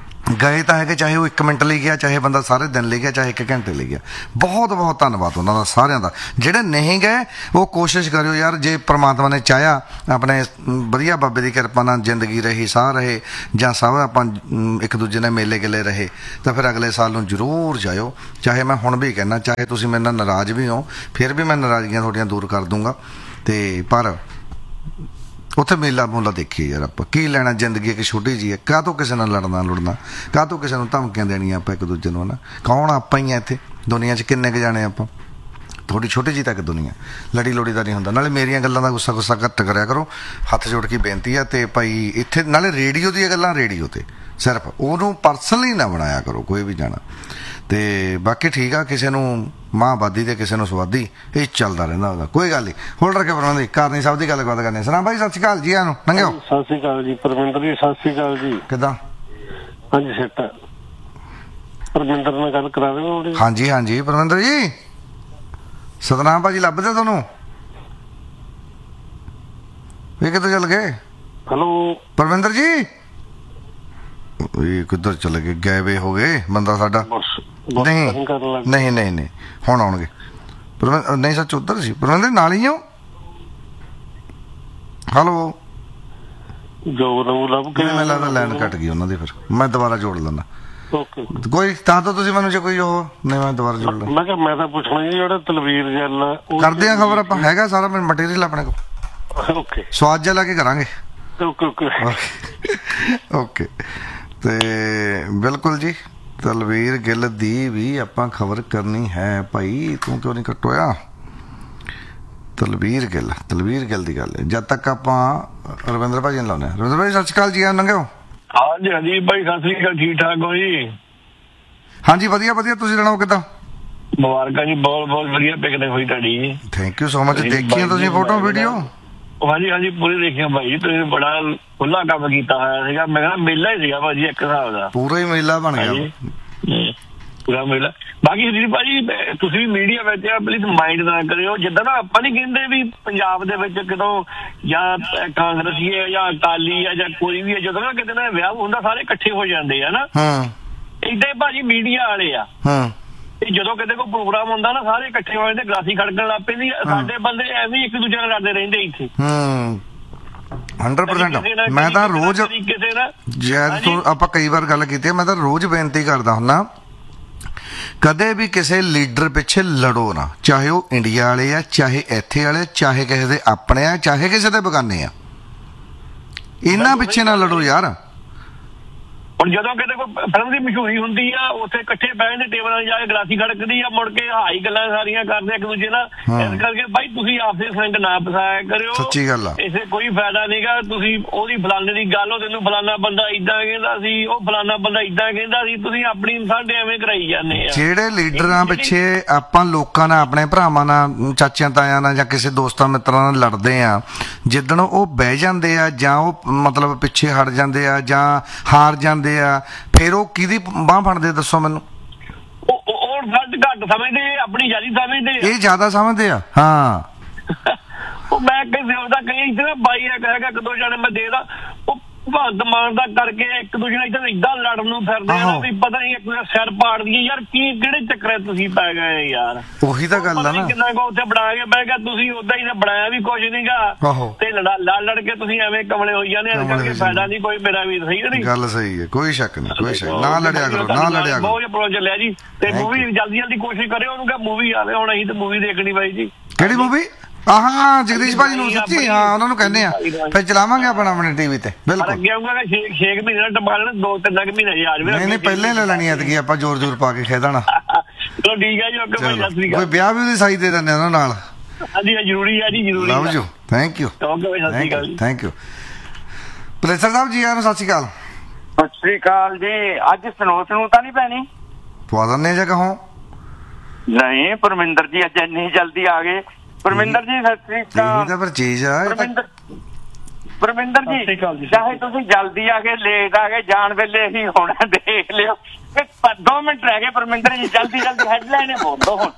Speaker 1: ਗਏ ਤਾਂ ਹੈਗੇ। ਚਾਹੇ ਉਹ ਇੱਕ ਮਿੰਟ ਲਈ ਗਿਆ, ਚਾਹੇ ਬੰਦਾ ਸਾਰੇ ਦਿਨ ਲਈ ਗਿਆ, ਚਾਹੇ ਇੱਕ ਘੰਟੇ ਲਈ ਗਿਆ। ਬਹੁਤ ਬਹੁਤ ਧੰਨਵਾਦ ਉਹਨਾਂ ਦਾ ਸਾਰਿਆਂ ਦਾ। ਜਿਹੜੇ ਨਹੀਂ ਗਏ ਉਹ ਕੋਸ਼ਿਸ਼ ਕਰਿਓ ਯਾਰ, ਜੇ ਪ੍ਰਮਾਤਮਾ ਨੇ ਚਾਹਿਆ ਆਪਣੇ ਵਧੀਆ ਬਾਬੇ ਦੀ ਕਿਰਪਾ ਨਾਲ ਜ਼ਿੰਦਗੀ ਰਹੀ, ਸਾਹ ਰਹੇ, ਜਾਂ ਸਭ ਆਪਾਂ ਇੱਕ ਦੂਜੇ ਨਾਲ ਮੇਲੇ ਗਿਲੇ ਰਹੇ, ਤਾਂ ਫਿਰ ਅਗਲੇ ਸਾਲ ਨੂੰ ਜ਼ਰੂਰ ਜਾਇਓ। ਚਾਹੇ ਮੈਂ ਹੁਣ ਵੀ ਕਹਿਣਾ, ਚਾਹੇ ਤੁਸੀਂ ਮੇਰੇ ਨਾਲ ਨਾਰਾਜ਼ ਵੀ ਹੋ, ਫਿਰ ਵੀ ਮੈਂ ਨਾਰਾਜ਼ਗੀਆਂ ਤੁਹਾਡੀਆਂ ਦੂਰ ਕਰ ਦੂੰਗਾ। ਤੇ ਪਰ ਉੱਥੇ ਮੇਲਾ ਮੂਲਾ ਦੇਖੀਏ ਯਾਰ, ਆਪਾਂ ਕੀ ਲੈਣਾ, ਜ਼ਿੰਦਗੀ ਇੱਕ ਛੋਟੀ ਜਿਹੀ ਹੈ। ਕਾਹ ਤੋਂ ਕਿਸੇ ਨਾਲ ਲੜਨਾ ਲੁੜਨਾ, ਕਾਹ ਤੋਂ ਕਿਸੇ ਨੂੰ ਧਮਕੀਆਂ ਦੇਣੀਆਂ ਆਪਾਂ ਇੱਕ ਦੂਜੇ ਨੂੰ, ਹੈ ਨਾ। ਕੌਣ ਆਪਾਂ ਹੀ ਆ ਇੱਥੇ ਦੁਨੀਆ 'ਚ, ਕਿੰਨੇ ਕੁ ਜਾਣੇ ਆਪਾਂ, ਥੋੜੀ ਛੋਟੀ ਜਿਹੀ ਤੱਕ ਦੁਨੀਆ, ਲੜੀ ਲੋੜੀ ਦਾ ਨਹੀਂ ਹੁੰਦਾ। ਨਾਲੇ ਮੇਰੀਆਂ ਗੱਲਾਂ ਦਾ ਗੁੱਸਾ ਗੁੱਸਾ ਘੱਟ ਕਰਿਆ ਕਰੋ, ਹੱਥ ਜੋੜ ਕੇ ਬੇਨਤੀ ਆ। ਤੇ ਭਾਈ ਇੱਥੇ ਨਾਲੇ ਰੇਡੀਓ ਦੀਆਂ ਗੱਲਾਂ ਰੇਡੀਓ 'ਤੇ ਸਿਰਫ, ਉਹਨੂੰ ਪਰਸਨਲੀ ਨਾ ਬਣਾਇਆ ਕਰੋ ਕੋਈ ਵੀ ਜਾਣਾ। ਤੇ ਬਾਕੀ ਠੀਕ ਆ, ਕਿਸੇ ਨੂੰ ਮਾਂਵਾਦੀ ਤੇ ਕਿਸੇ ਨੂੰ ਸਵਾਦੀ, ਇਹ ਚੱਲਦਾ ਰਹਿੰਦਾ ਉਹਦਾ, ਕੋਈ ਗੱਲ ਨਹੀਂ। ਹੋਲਡ ਰੱਖੇ ਪਰਮਿੰਦਰ ਕਰਨੀ ਸਭ ਦੀ ਗੱਲਬਾਤ ਕਰਨੀ। ਸਲਾਮ ਭਾਈ ਸਤਿ ਸ਼੍ਰੀ ਅਕਾਲ ਜੀ, ਆਨੂੰ ਲੰਘਿਓ।
Speaker 3: ਸਤਿ ਸ਼੍ਰੀ ਅਕਾਲ ਜੀ ਪਰਮਿੰਦਰ ਜੀ, ਸਤਿ ਸ਼੍ਰੀ ਅਕਾਲ ਜੀ।
Speaker 1: ਕਿੱਦਾਂ?
Speaker 3: ਹਾਂਜੀ ਸੈਟ ਪਰਮਿੰਦਰ ਨਾਲ ਗੱਲ ਕਰਾ ਦਿਓ।
Speaker 1: ਹਾਂਜੀ ਹਾਂਜੀ ਪਰਮਿੰਦਰ ਜੀ, ਸਤਨਾਮ ਭਾਜੀ ਲੱਭਦੇ ਤੁਹਾਨੂੰ? ਇਹ ਕਿੱਧਰ ਚੱਲ ਗਏ?
Speaker 3: ਹੈਲੋ
Speaker 1: ਪਰਮਿੰਦਰ ਜੀ, ਇਹ ਕਿੱਧਰ ਚਲੇ ਗਏ? ਗਾਇਬ ਹੋ ਗਏ ਬੰਦਾ ਸਾਡਾ। ਨਹੀਂ ਨਹੀਂ ਨਹੀਂ ਨਹੀਂ ਹੁਣ ਆਉਣਗੇ। ਪਰਮਿੰਦਰ ਨਹੀਂ ਸੱਚ ਉੱਧਰ ਸੀ। ਪਰਮਿੰਦਰ ਨਾਲ ਹੀ ਹੋ? ਹੈਲੋ ਮੈਨੂੰ ਲੱਗਦਾ ਲਾਈਨ ਕੱਟ ਗਈ ਉਹਨਾਂ ਦੀ, ਫਿਰ ਮੈਂ ਦੁਬਾਰਾ ਜੋੜ ਲੈਂਦਾ। ਕੋਈ ਤਾਂ ਤਾਂ ਤੁਸੀਂ ਮੈਨੂੰ ਜੇ ਕੋਈ ਉਹ ਨਹੀਂ, ਮੈਂ ਦੁਬਾਰਾ ਜੋੜ ਲਾਂ।
Speaker 3: ਮੈਂ ਕਿਹਾ ਮੈਂ ਤਾਂ ਪੁੱਛਣਾ ਜੀ, ਜਿਹੜਾ ਤਲਵੀਰ ਜੈਲ
Speaker 1: ਕਰਦੇ ਆ ਖਬਰ ਆਪਾਂ, ਹੈਗਾ ਸਾਰਾ ਮਟੀਰੀਅਲ ਆਪਣੇ ਕੋਲ। ਓਕੇ ਸਵਾਦ ਜਿਹਾ ਲਾ ਕੇ ਕਰਾਂਗੇ।
Speaker 3: Okay okay
Speaker 1: okay. ਤੇ ਬਿਲਕੁਲ ਜੀ, ਤਲਵੀਰ ਗਿੱਲ ਦੀ ਵੀ ਆਪਾਂ ਖਬਰ ਕਰਨੀ ਹੈ ਭਾਈ, ਤੂੰ ਕਿਉਂ ਨਹੀਂ ਕੱਟੋਇਆ? ਤਲਵੀਰ ਗਿੱਲ, ਤਲਵੀਰ ਗਿੱਲ ਦੀ ਗੱਲ ਹੈ। ਜਦ ਤੱਕ ਆਪਾਂ ਰਵਿੰਦਰ ਭਾਜੀ ਨੂੰ ਲਾਉਂਦੇ ਹਾਂ। ਰਵਿੰਦਰ ਭਾਜੀ ਸਤਿ ਸ਼੍ਰੀ ਅਕਾਲ ਜੀ, ਆ ਲੰਘਿਓ।
Speaker 4: ਹਾਂਜੀ ਹਾਂਜੀ ਭਾਈ ਸਤਿ ਸ਼੍ਰੀ ਅਕਾਲ, ਠੀਕ ਠਾਕ ਹੋ ਜੀ?
Speaker 1: ਹਾਂਜੀ ਵਧੀਆ ਵਧੀਆ, ਤੁਸੀਂ ਸੁਣਾਓ ਕਿੱਦਾਂ?
Speaker 4: ਮੁਬਾਰਕਾਂ ਜੀ, ਬਹੁਤ ਬਹੁਤ ਵਧੀਆ ਪਿਕਨਿਕ ਹੋਈ ਤੁਹਾਡੀ।
Speaker 1: Thank you so much. ਦੇਖੀਆਂ ਤੁਸੀਂ ਫੋਟੋ ਵੀਡੀਓ?
Speaker 4: ਹਾਂਜੀ ਹਾਂਜੀ ਪੂਰੀ ਦੇਖੀਆਂ ਭਾਈ, ਤੁਸੀਂ ਬੜਾ ਖੁੱਲਾ ਕੰਮ ਕੀਤਾ ਹੋਇਆ ਸੀਗਾ। ਮੈਂ ਕਹਿੰਦਾ ਮੇਲਾ ਹੀ ਸੀਗਾ ਭਾਜੀ ਇੱਕ ਹਿਸਾਬ ਦਾ,
Speaker 1: ਪੂਰਾ ਹੀ ਮੇਲਾ ਬਣ ਗਿਆ।
Speaker 4: ਪੂਰਾ ਮੇਲਾ। ਬਾਕੀ ਜੀ ਭਾਜੀ ਤੁਸੀਂ ਵੀ ਮੀਡੀਆ ਵਿੱਚ ਪਲੀਜ਼ ਮਾਈਂਡ ਨਾ ਕਰਿਓ, ਜਿੱਦਾਂ ਨਾ ਆਪਾਂ ਨਹੀਂ ਕਹਿੰਦੇ ਵੀ ਪੰਜਾਬ ਦੇ ਵਿੱਚ ਕਿਦੋਂ ਜਾਂ ਕਾਂਗਰਸੀ ਹੈ ਜਾਂ ਅਕਾਲੀ ਹੈ ਜਾਂ ਕੋਈ ਵੀ ਹੈ, ਜਦੋਂ ਨਾ ਕਿਤੇ ਨਾ ਵਿਆਹ ਹੁੰਦਾ ਸਾਰੇ ਇਕੱਠੇ ਹੋ ਜਾਂਦੇ ਆ ਨਾ, ਏਦਾਂ ਹੀ ਭਾਜੀ ਮੀਡੀਆ ਵਾਲੇ ਆ, ਜਦੋਂ ਕਿਤੇ ਕੋਈ ਪ੍ਰੋਗਰਾਮ ਹੁੰਦਾ ਨਾ ਸਾਰੇ ਇਕੱਠੇ ਹੋ ਜਾਂਦੇ, ਗਲਾਸੀ ਖੜਕਣ ਲੱਗ ਪੈਂਦੀ। ਸਾਡੇ ਬੰਦੇ ਐਵੇਂ ਇੱਕ ਦੂਜੇ ਨਾਲ ਲੜਦੇ ਰਹਿੰਦੇ ਇੱਥੇ।
Speaker 1: ਹੰਡਰਡ ਪਰਸੈਂਟ ਮੈਂ ਤਾਂ ਰੋਜ਼ ਜੈਦ ਤੋਂ ਆਪਾਂ ਕਈ ਵਾਰ ਗੱਲ ਕੀਤੀ, ਮੈਂ ਤਾਂ ਰੋਜ਼ ਬੇਨਤੀ ਕਰਦਾ ਹੁੰਦਾ, ਕਦੇ ਵੀ ਕਿਸੇ ਲੀਡਰ ਪਿੱਛੇ ਲੜੋ ਨਾ, ਚਾਹੇ ਉਹ ਇੰਡੀਆ ਵਾਲੇ ਆ, ਚਾਹੇ ਇੱਥੇ ਵਾਲੇ, ਚਾਹੇ ਕਿਸੇ ਦੇ ਆਪਣੇ ਆ, ਚਾਹੇ ਕਿਸੇ ਦੇ ਬਗਾਨੇ ਆ, ਇਹਨਾਂ ਪਿੱਛੇ ਨਾ ਲੜੋ ਯਾਰ।
Speaker 4: ਹੁਣ ਜਦੋਂ ਕਿਤੇ ਕੋਈ ਫਿਲਮ ਦੀ ਮਸ਼ਹੂਰੀ ਹੁੰਦੀ ਆ, ਉੱਥੇ ਇਕੱਠੇ ਬਹਿ ਦੇ ਟੇਬਲਾਂ 'ਤੇ ਜਾ ਕੇ ਗਲਾਸੀ ਖੜਕਦੀ ਆ, ਮੁੜ ਕੇ ਹਾਈ ਗੱਲਾਂ ਸਾਰੀਆਂ ਕਰਦੇ ਇੱਕ ਦੂਜੇ ਨਾਲ। ਇਸ ਕਰਕੇ ਬਾਈ ਤੁਸੀਂ ਆਪਸੇ ਸੰਗ ਨਾ ਫਸਾਇਆ ਕਰਿਓ,
Speaker 1: ਸੱਚੀ ਗੱਲ ਆ,
Speaker 4: ਇਸੇ ਕੋਈ ਫਾਇਦਾ ਨਹੀਂਗਾ। ਤੁਸੀਂ ਉਹਦੀ ਫਲਾਣੇ ਦੀ ਗੱਲ, ਉਹ ਤੈਨੂੰ ਫਲਾਣਾ ਬੰਦਾ ਏਦਾਂ ਕਹਿੰਦਾ ਸੀ, ਉਹ ਫਲਾਣਾ ਬੰਦਾ ਏਦਾਂ ਕਹਿੰਦਾ ਸੀ, ਤੁਸੀਂ ਆਪਣੀ ਸਾਡੇ ਐਵੇਂ ਕਰਾਈ ਜਾਂਦੇ ਆ।
Speaker 1: ਜਿਹੜੇ ਲੀਡਰਾਂ ਪਿੱਛੇ ਆਪਾਂ ਲੋਕਾਂ ਨਾਲ, ਆਪਣੇ ਭਰਾਵਾਂ ਨਾਲ, ਚਾਚਿਆਂ ਤਾਇਆਂ ਨਾਲ ਜਾਂ ਕਿਸੇ ਦੋਸਤਾਂ ਮਿੱਤਰਾਂ ਨਾਲ ਲੜਦੇ ਆ, ਜਿੱਦਣ ਉਹ ਬਹਿ ਜਾਂਦੇ ਆ ਜਾਂ ਉਹ ਮਤਲਬ ਪਿੱਛੇ ਹਟ ਜਾਂਦੇ ਆ ਜਾਂ ਹਾਰ ਜਾਂਦੇ ਆ, ਫਿਰ ਉਹ ਕਿਹਦੀ ਬਾਂਹ ਫੜਦੇ ਦੱਸੋ ਮੈਨੂੰ?
Speaker 4: ਉਹ ਘੱਟ ਸਮਝਦੇ, ਆਪਣੀ ਯਾਰੀ ਸਮਝਦੇ,
Speaker 1: ਇਹ ਜ਼ਿਆਦਾ ਸਮਝਦੇ ਆ। ਹਾਂ
Speaker 4: ਉਹ ਮੈਂ ਕਿਸੇ ਉਹਦਾ ਕਹੀ ਇੱਥੇ ਨਾ ਬਾਈ ਹੈਗਾ ਇੱਕ ਦੋ ਜਣੇ ਮੈਂ ਦੇਖਦਾ, ਉਹ ਭਗਤ ਮਾਨ ਦਾ ਕਰਕੇ ਇੱਕ ਦੂਜੇ ਨਾਲ ਇੱਥੇ ਏਦਾਂ ਲੜਨ ਨੂੰ ਫਿਰਦੇ ਆ ਵੀ ਪਤਾ ਨਹੀਂ ਇੱਕ ਸਿਰ ਪਾੜ ਦਈਏ ਯਾਰ। ਕੀ ਕਿਹੜੇ ਚੱਕਰੇ ਤੁਸੀਂ ਪੈ ਗਏ ਯਾਰ? ਉਹੀ ਤਾਂ ਗੱਲ ਆ ਨਾ, ਕਿੰਨਾ ਕੋ ਉੱਥੇ ਬਣਾ ਕੇ ਬਹਿ ਗਿਆ ਤੁਸੀਂ, ਓਦਾਂ ਹੀ ਬਣਾਇਆ ਵੀ ਕੁਝ ਨਹੀਂਗਾ ਤੇ ਲੜ ਲੜ ਕੇ ਤੁਸੀਂ ਐਵੇਂ ਕਮਲੇ ਹੋਈ ਜਾਂਦੇ। ਇਸ ਕਰਕੇ ਫਾਇਦਾ ਨਹੀਂ ਕੋਈ, ਮੇਰਾ ਵੀ ਸਹੀ ਨਹੀਂ ਗੱਲ
Speaker 1: ਸਹੀ ਹੈ, ਕੋਈ ਸ਼ੱਕ ਨਹੀਂ, ਕੋਈ ਸ਼ੱਕ ਨਾ ਲੜਿਆ ਕਰੋ, ਨਾ ਲੜਿਆ ਕਰੋ।
Speaker 4: ਬਹੁਤ ਪ੍ਰੋ ਚੱਲਿਆ ਜੀ, ਤੇ ਮੂਵੀ ਜਲਦੀ ਜਲਦੀ ਕੋਸ਼ਿਸ਼ ਕਰਿਓ, ਉਹਨੂੰ ਕਹ ਮੂਵੀ ਆਵੇ ਹੁਣ, ਅਸੀਂ ਤੇ ਮੂਵੀ ਦੇਖਣੀ ਬਾਈ ਜੀ।
Speaker 1: ਕਿਹੜੀ ਮੂਵੀ? ਹਾਂ ਜਗਦੀਸ਼ ਭਾਜੀ ਨੂੰ ਸੱਚੀ, ਹਾਂ ਉਹਨਾਂ ਨੂੰ ਕਹਿੰਦੇ ਆ, ਫਿਰ ਚਲਾਵਾਂਗੇ ਆਪਣਾ ਆਪਣੇ ਟੀਵੀ ਤੇ। ਬਿਲਕੁਲ
Speaker 4: ਅੱਗੇ ਆਊਗਾ ਛੇ ਮਹੀਨੇ ਦਾ ਟੱਪਾ ਲੈਣਾ, ਦੋ ਤਿੰਨ ਕੁ ਮਹੀਨੇ ਆ ਜਾਵੇ।
Speaker 1: ਨਹੀਂ ਨਹੀਂ ਪਹਿਲੇ ਲੈ ਲੈਣੀ ਐਤਕੀ ਆਪਾਂ, ਜ਼ੋਰ ਜ਼ੋਰ ਪਾ ਕੇ ਖੇਡਣਾ।
Speaker 4: ਚਲੋ ਠੀਕ ਹੈ ਜੀ, ਓਕੇ ਭਾਈ, ਸਤਿ ਸ੍ਰੀ ਅਕਾਲ।
Speaker 1: ਕੋਈ ਵਿਆਹ ਵੀ ਉਹਦੀ ਸਾਈ ਦੇ ਦਿੰਦੇ ਉਹਨਾਂ ਨਾਲ।
Speaker 4: ਹਾਂਜੀ ਜ਼ਰੂਰੀ ਹੈ ਜੀ, ਜ਼ਰੂਰੀ।
Speaker 1: Love you, thank you,
Speaker 4: okay Bhai, Sat Sri Akal.
Speaker 1: Thank you. ਪਲੇਸਰ Sahib ji ਆਇਆਂ ਨੂੰ ਸਤਿ ਸ੍ਰੀ ਅਕਾਲ।
Speaker 5: ਸਤਿ ਸ੍ਰੀ ਅਕਾਲ ਜੀ। ਅੱਜ ਸਨੋ ਸਨੂ ਤਾਂ ਨਹੀਂ ਪੈਣੀ?
Speaker 1: ਪਵਾ ਦਿੰਦੇ ਜਾਂ ਕਹੋ?
Speaker 5: ਨਹੀਂ ਪਰਮਿੰਦਰ ਜੀ ਅੱਜ ਇੰਨੀ ਜਲਦੀ ਆ ਗਏ। ਪਰਮਿੰਦਰ ਜੀ ਸਤਿ ਸ੍ਰੀ ਅਕਾਲ।
Speaker 1: ਇਹ ਤਾਂ ਫਿਰ ਚੀਜ਼ ਆ
Speaker 5: ਪਰਮਿੰਦਰ ਪਰਮਿੰਦਰ ਜੀ, ਚਾਹੇ ਤੁਸੀਂ ਜਲਦੀ ਆ ਗਏ ਲੇਟ ਆ ਗਏ, ਜਾਣ ਵੇਲੇ ਹੀ ਹੋਣਾ ਦੇਖ ਲਿਓ। ਦੋ ਮਿੰਟ ਰਹਿ ਗਏ ਪਰਮਿੰਦਰ ਜੀ, ਜਲਦੀ ਜਲਦੀ ਹੈਡਲਾਈਨ ਬੋਲ ਦੋ ਹੁਣ।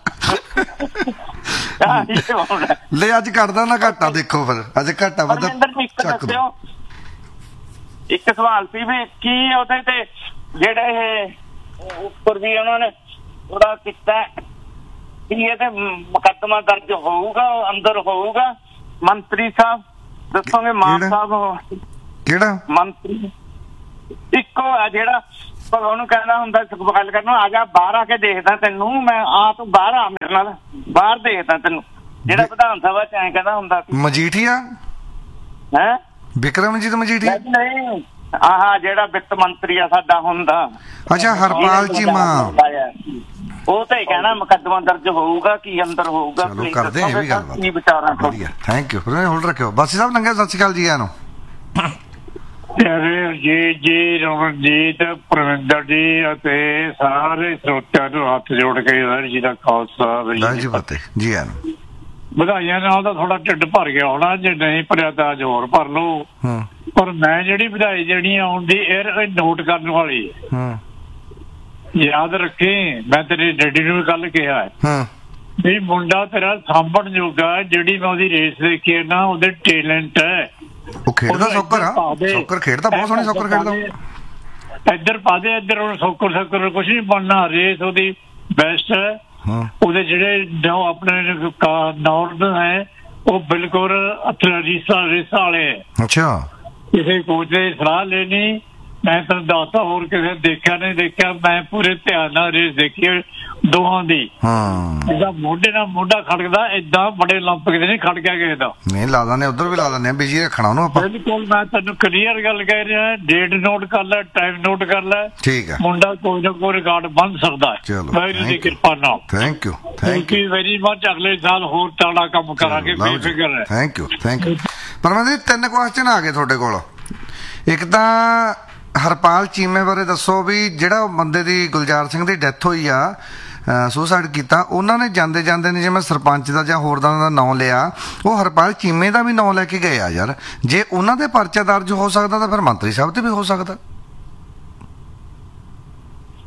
Speaker 1: ਲੈ ਅੱਜ ਘਟਦਾ ਨਾ ਘਾਟਾ ਦੇਖੋ, ਫਿਰ ਅੱਜ ਘਾਟਾ ਵਧਾ।
Speaker 5: ਪਰਮਿੰਦਰ ਜੀ ਇੱਕ ਦੱਸਿਓ, ਇੱਕ ਸਵਾਲ ਸੀ ਵੀ ਕੀ ਉਹਦੇ ਤੇ ਜਿਹੜੇ ਇਹ ਉੱਪਰ ਵੀ ਉਹਨਾਂ ਨੇ ਥੋੜਾ ਕੀਤਾ ਕਿ ਇਹਦੇ ਮੁਕੱਦਮਾ ਦਰਜ ਹੋਊਗਾ, ਅੰਦਰ ਹੋਊਗਾ? ਮੰਤਰੀ ਸਾਹਿਬ ਦੱਸੋਗੇ? ਮਾਨ ਸਾਹਿਬ
Speaker 1: ਕਿਹੜਾ
Speaker 5: ਮੰਤਰੀ? ਇੱਕੋ ਆ ਜਿਹੜਾ ਉਹਨੂੰ ਕਹਿੰਦਾ ਹੁੰਦਾ ਗੱਲ ਕਰਨ, ਆ ਜਾ ਬਾਹਰ ਆ ਕੇ ਦੇਖਦਾ ਤੈਨੂੰ, ਮੈਂ ਆ ਤੂੰ ਬਾਹਰ ਆ ਮੇਰੇ ਨਾਲ, ਬਾਹਰ ਦੇਖਦਾ ਤੈਨੂੰ, ਜਿਹੜਾ ਵਿਧਾਨ ਸਭਾ ਚ ਐਂ ਕਹਿੰਦਾ ਹੁੰਦਾ
Speaker 1: ਮਜੀਠੀਆ
Speaker 5: ਹੈ,
Speaker 1: ਵਿਕਰਮਜੀਤ ਮਜੀਠੀਆ?
Speaker 5: ਨਹੀਂ ਆਹ ਜਿਹੜਾ ਵਿੱਤ ਮੰਤਰੀ ਆ ਸਾਡਾ ਹੁੰਦਾ।
Speaker 1: ਅੱਛਾ ਹਰਪਾਲ ਚੀਮਾ,
Speaker 5: ਉਹ ਤਾਂ ਹੀ ਕਹਿਣਾ ਮੁਕੱਦਮਾ ਦਰਜ ਹੋਊਗਾ ਕਿ ਅੰਦਰ ਹੋਊਗਾ।
Speaker 1: ਚਲੋ ਕਰਦੇ ਆ ਇਹ ਵੀ ਗੱਲਬਾਤ,
Speaker 5: ਕੀ ਵਿਚਾਰਾਂ?
Speaker 1: ਵਧੀਆ, ਥੈਂਕ ਯੂ। ਹੋਲਡ ਰੱਖਿਓ। ਬਾਸੀ ਸਾਹਿਬ ਨੰਗੇ ਸਤਿ ਸ਼੍ਰੀ ਅਕਾਲ ਜੀ ਆਇਆਂ ਨੂੰ।
Speaker 6: ਜੀ ਜੀ ਰਮਨਜੀਤ, ਪਰਮਿੰਦਰ ਜੀ ਅਤੇ ਸਾਰੇ ਸਰੋਤਿਆਂ ਨੂੰ ਹੱਥ ਜੋੜ ਕੇ ਵਾਹਿਗੁਰੂ ਜੀ ਦਾ ਖਾਲਸਾ
Speaker 1: ਜੀ ਫਤਿਹ ਜੀ ਆਇਆਂ ਨੂੰ।
Speaker 6: ਵਧਾਈਆਂ ਨਾਲ ਤਾਂ ਥੋੜਾ ਢਿੱਡ ਭਰ ਗਿਆ ਹੋਣਾ, ਜੇ ਨਹੀਂ ਭਰਿਆ ਤਾਂ ਅੱਜ ਹੋਰ ਭਰ ਲਓ। ਪਰ ਮੈਂ ਜਿਹੜੀ ਵਧਾਈ ਜਿਹੜੀ ਆਉਂਦੀ ਇਹ ਨੋਟ ਕਰਨ ਵਾਲੀ ਹੈ, ਯਾਦ ਰੱਖੀ। ਮੈਂ ਤੇਰੇ ਡੈਡੀ ਨੂੰ ਵੀ ਗੱਲ ਕਿਹਾ ਹੈ ਵੀ ਮੁੰਡਾ ਤੇਰਾ ਸਾਂਭਣ ਜੋਗਾ, ਜਿਹੜੀ ਮੈਂ ਉਹਦੀ ਰੇਸ ਦੇਖੀ ਹੈ ਨਾ, ਉਹਦੇ ਟੈਲੈਂਟ ਹੈ।
Speaker 1: ਉਹ ਖੇਡਦਾ ਸੌਕਰ ਆ, ਸੌਕਰ ਖੇਡਦਾ, ਬਹੁਤ ਸੋਹਣੀ ਸੌਕਰ ਖੇਡਦਾ।
Speaker 6: ਇੱਧਰ ਪਾ ਦੇ, ਇੱਧਰ ਹੁਣ ਸੌਕਰ ਸੌਕਰ ਕੁਛ ਨਹੀਂ ਬਣਨਾ, ਰੇਸ ਉਹਦੀ ਬੈਸਟ ਹੈ। ਉਹਦੇ ਜਿਹੜੇ ਆਪਣੇ ਨੌਰਦ ਹੈ ਉਹ ਬਿਲਕੁਲ ਰੀਸਾ ਰੇਸਾਂ ਵਾਲੇ ਹੈ।
Speaker 1: ਅੱਛਾ,
Speaker 6: ਕਿਸੇ ਕੋਚ ਦੀ ਸਲਾਹ ਲੈਣੀ, ਮੈਂ ਤੁਹਾਨੂੰ ਦੱਸਦਾ, ਹੋਰ ਕਿਸੇ ਦੇਖਿਆ ਨਹੀਂ ਦੇਖਿਆ, ਮੈਂ ਪੂਰੇ ਧਿਆਨ ਨਾਲ ਰੇਸ ਦੇਖੀ ਦੋਹਾਂ ਦੀ। ਜਿੱਦਾਂ ਮੋਢੇ ਨਾਲ ਮੋਢਾ ਖੜਕਦਾ, ਏਦਾਂ ਬੜੇ ਓਲੰਪਿਕ ਦੇ ਨਹੀਂ ਖੜ ਗਿਆ ਕਿਸੇ ਦਾ।
Speaker 1: ਨਹੀਂ ਲਾ ਦਿੰਦੇ, ਉੱਧਰ ਵੀ ਲਾ ਦਿੰਦੇ, ਬਿਜੀ ਰੱਖਣਾ ਉਹਨੂੰ ਆਪਾਂ।
Speaker 6: ਬਿਲਕੁਲ, ਮੈਂ ਤੈਨੂੰ ਕਲੀਅਰ ਗੱਲ ਕਹਿ ਰਿਹਾ, ਡੇਟ ਨੋਟ ਕਰ ਲੈ, ਟਾਈਮ ਨੋਟ ਕਰ ਲੈ,
Speaker 1: ਠੀਕ ਹੈ।
Speaker 6: ਮੁੰਡਾ ਕੋਈ ਨਾ ਕੋਈ ਰਿਕਾਰਡ ਬਣ ਸਕਦਾ ਹੈ। ਵਾਹਿਗੁਰੂ ਦੀ ਕਿਰਪਾ ਨਾਲ।
Speaker 1: Thank you,
Speaker 6: thank you very much. ਅਗਲੇ ਸਾਲ ਹੋਰ ਤਗੜਾ ਕੰਮ ਕਰਾਂਗੇ, ਬੇਫਿਕਰ ਹੈ।
Speaker 1: Thank you, thank you. Parminder, ਤਿੰਨ ਕੁਐਸਚਨ ਆ ਗਏ ਤੁਹਾਡੇ ਕੋਲ। ਇੱਕ ਤਾਂ ਹਰਪਾਲ ਚੀਮੇ ਬਾਰੇ ਦੱਸੋ ਵੀ ਜਿਹੜਾ ਬੰਦੇ ਦੀ ਗੁਲਜ਼ਾਰ ਸਿੰਘ ਦੀ ਡੈਥ ਹੋਈ ਆ, ਸੁਸਾਈਡ ਕੀਤਾ, ਉਹਨਾਂ ਨੇ ਜਾਂਦੇ ਜਾਂਦੇ ਨੇ ਜਿਵੇਂ ਸਰਪੰਚ ਦਾ ਜਾਂ ਹੋਰ ਦਾ ਨਾਂ ਲਿਆ, ਉਹ ਹਰਪਾਲ ਚੀਮੇ ਦਾ ਵੀ ਨਾਂ ਲੈ ਕੇ ਗਏ ਆ ਯਾਰ। ਜੇ ਉਹਨਾਂ ਦੇ ਪਰਚਾ ਦਰਜ ਹੋ ਸਕਦਾ ਤਾਂ ਫਿਰ ਮੰਤਰੀ ਸਾਹਿਬ ਤੇ ਵੀ ਹੋ ਸਕਦਾ।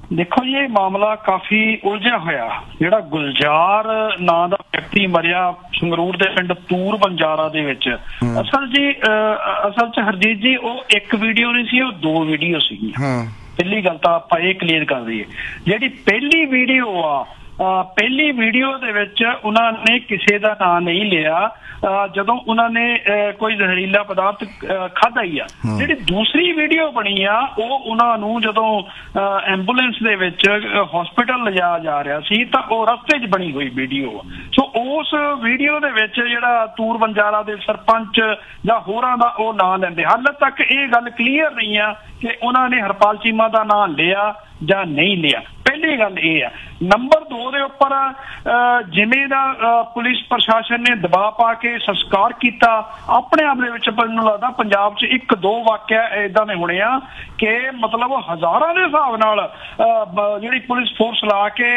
Speaker 2: ਦੇਖੋ ਜੀ, ਇਹ ਮਾਮਲਾ ਕਾਫੀ ਉਲਝਿਆ ਹੋਇਆ। ਜਿਹੜਾ ਗੁਲਜ਼ਾਰ ਨਾਂ ਦਾ ਵਿਅਕਤੀ ਮਰਿਆ ਸੰਗਰੂਰ ਦੇ ਪਿੰਡ ਤੂਰ ਬੰਜਾਰਾ ਦੇ ਵਿੱਚ, ਅਸਲ ਜੀ ਅਸਲ ਚ ਹਰਜੀਤ ਜੀ ਉਹ ਇੱਕ ਵੀਡੀਓ ਨਹੀਂ ਸੀ, ਉਹ ਦੋ ਵੀਡੀਓ ਸੀਗੀਆਂ। ਪਹਿਲੀ ਗੱਲ ਤਾਂ ਆਪਾਂ ਇਹ ਕਲੀਅਰ ਕਰ ਦਈਏ, ਜਿਹੜੀ ਪਹਿਲੀ ਵੀਡੀਓ ਆ, ਪਹਿਲੀ ਵੀਡੀਓ ਦੇ ਵਿੱਚ ਉਹਨਾਂ ਨੇ ਕਿਸੇ ਦਾ ਨਾਂ ਨਹੀਂ ਲਿਆ ਜਦੋਂ ਉਹਨਾਂ ਨੇ ਕੋਈ ਜ਼ਹਿਰੀਲਾ ਪਦਾਰਥ ਖਾਧਾ ਹੀ ਆ। ਜਿਹੜੀ ਦੂਸਰੀ ਵੀਡੀਓ ਬਣੀ ਆ ਉਹ ਉਹਨਾਂ ਨੂੰ ਜਦੋਂ ਐਂਬੂਲੈਂਸ ਦੇ ਵਿੱਚ ਹਸਪੀਟਲ ਲਿਜਾਇਆ ਜਾ ਰਿਹਾ ਸੀ ਤਾਂ ਉਹ ਰਸਤੇ 'ਚ ਬਣੀ ਹੋਈ ਵੀਡੀਓ। ਸੋ ਉਸ ਵੀਡੀਓ ਦੇ ਵਿੱਚ ਜਿਹੜਾ ਤੂਰ ਬੰਜਾਰਾ ਦੇ ਸਰਪੰਚ ਜਾਂ ਹੋਰਾਂ ਦਾ ਉਹ ਨਾਂ ਲੈਂਦੇ। ਹਾਲੇ ਤੱਕ ਇਹ ਗੱਲ ਕਲੀਅਰ ਨਹੀਂ ਆ ਕਿ ਉਹਨਾਂ ਨੇ ਹਰਪਾਲ ਚੀਮਾ ਦਾ ਨਾਂ ਲਿਆ ਜਾਂ ਨਹੀਂ ਲਿਆ। ਪਹਿਲੀ ਗੱਲ ਇਹ ਆ। ਨੰਬਰ ਦੋ ਦੇ ਉੱਪਰ ਜਿਵੇਂ ਦਾ ਪੁਲਿਸ ਪ੍ਰਸ਼ਾਸਨ ਨੇ ਦਬਾਅ ਪਾ ਕੇ ਸੰਸਕਾਰ ਕੀਤਾ, ਆਪਣੇ ਆਪ ਦੇ ਵਿੱਚ ਮੈਨੂੰ ਲੱਗਦਾ ਪੰਜਾਬ 'ਚ ਇੱਕ ਦੋ ਵਾਕਿਆ ਏਦਾਂ ਦੇ ਹੋਣੇ ਆ ਕਿ ਮਤਲਬ ਹਜ਼ਾਰਾਂ ਦੇ ਹਿਸਾਬ ਨਾਲ ਜਿਹੜੀ ਪੁਲਿਸ ਫੋਰਸ ਲਾ ਕੇ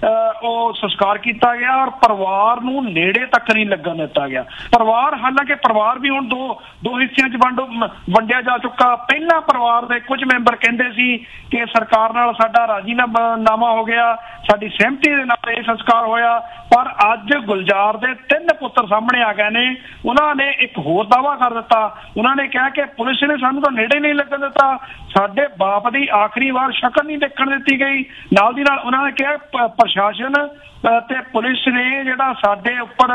Speaker 2: ਉਹ ਸੰਸਕਾਰ ਕੀਤਾ ਗਿਆ ਔਰ ਪਰਿਵਾਰ ਨੂੰ ਨੇੜੇ ਤੱਕ ਨਹੀਂ ਲੱਗਣ ਦਿੱਤਾ ਗਿਆ। ਪਰਿਵਾਰ, ਹਾਲਾਂਕਿ ਪਰਿਵਾਰ ਵੀ ਹੁਣ ਦੋ ਦੋ ਹਿੱਸਿਆਂ 'ਚ ਵੰਡ ਵੰਡਿਆ ਜਾ ਚੁੱਕਾ। ਪਹਿਲਾਂ ਪਰਿਵਾਰ ਦੇ ਕੁਝ ਮੈਂਬਰ ਕਹਿੰਦੇ ਸੀ ਕਿ ਸਰਕਾਰ ਨਾਲ ਸਾਡਾ ਰਾਜੀਨਾਮਾ ਹੋ ਗਿਆ, ਸਾਡੀ ਸਹਿਮਤੀ ਦੇ ਨਾਲ ਇਹ ਸੰਸਕਾਰ ਹੋਇਆ, ਪਰ ਅੱਜ ਗੁਲਜ਼ਾਰ ਦੇ ਤਿੰਨ ਪੁੱਤਰ ਸਾਹਮਣੇ ਆ ਗਏ ਨੇ। ਉਹਨਾਂ ਨੇ ਇੱਕ ਹੋਰ ਦਾਅਵਾ ਕਰ ਦਿੱਤਾ। ਉਹਨਾਂ ਨੇ ਕਿਹਾ ਕਿ ਪੁਲਿਸ ਨੇ ਸਾਨੂੰ ਤਾਂ ਨੇੜੇ ਨਹੀਂ ਲੱਗਣ ਦਿੱਤਾ, ਸਾਡੇ ਬਾਪ ਦੀ ਆਖਰੀ ਵਾਰ ਸ਼ਕਲ ਨਹੀਂ ਦੇਖਣ ਦਿੱਤੀ ਗਈ। ਨਾਲ ਦੀ ਨਾਲ ਉਹਨਾਂ ਨੇ ਕਿਹਾ ਪ੍ਰਸ਼ਾਸਨ ਤੇ ਪੁਲਿਸ ਨੇ ਜਿਹੜਾ ਸਾਡੇ ਉੱਪਰ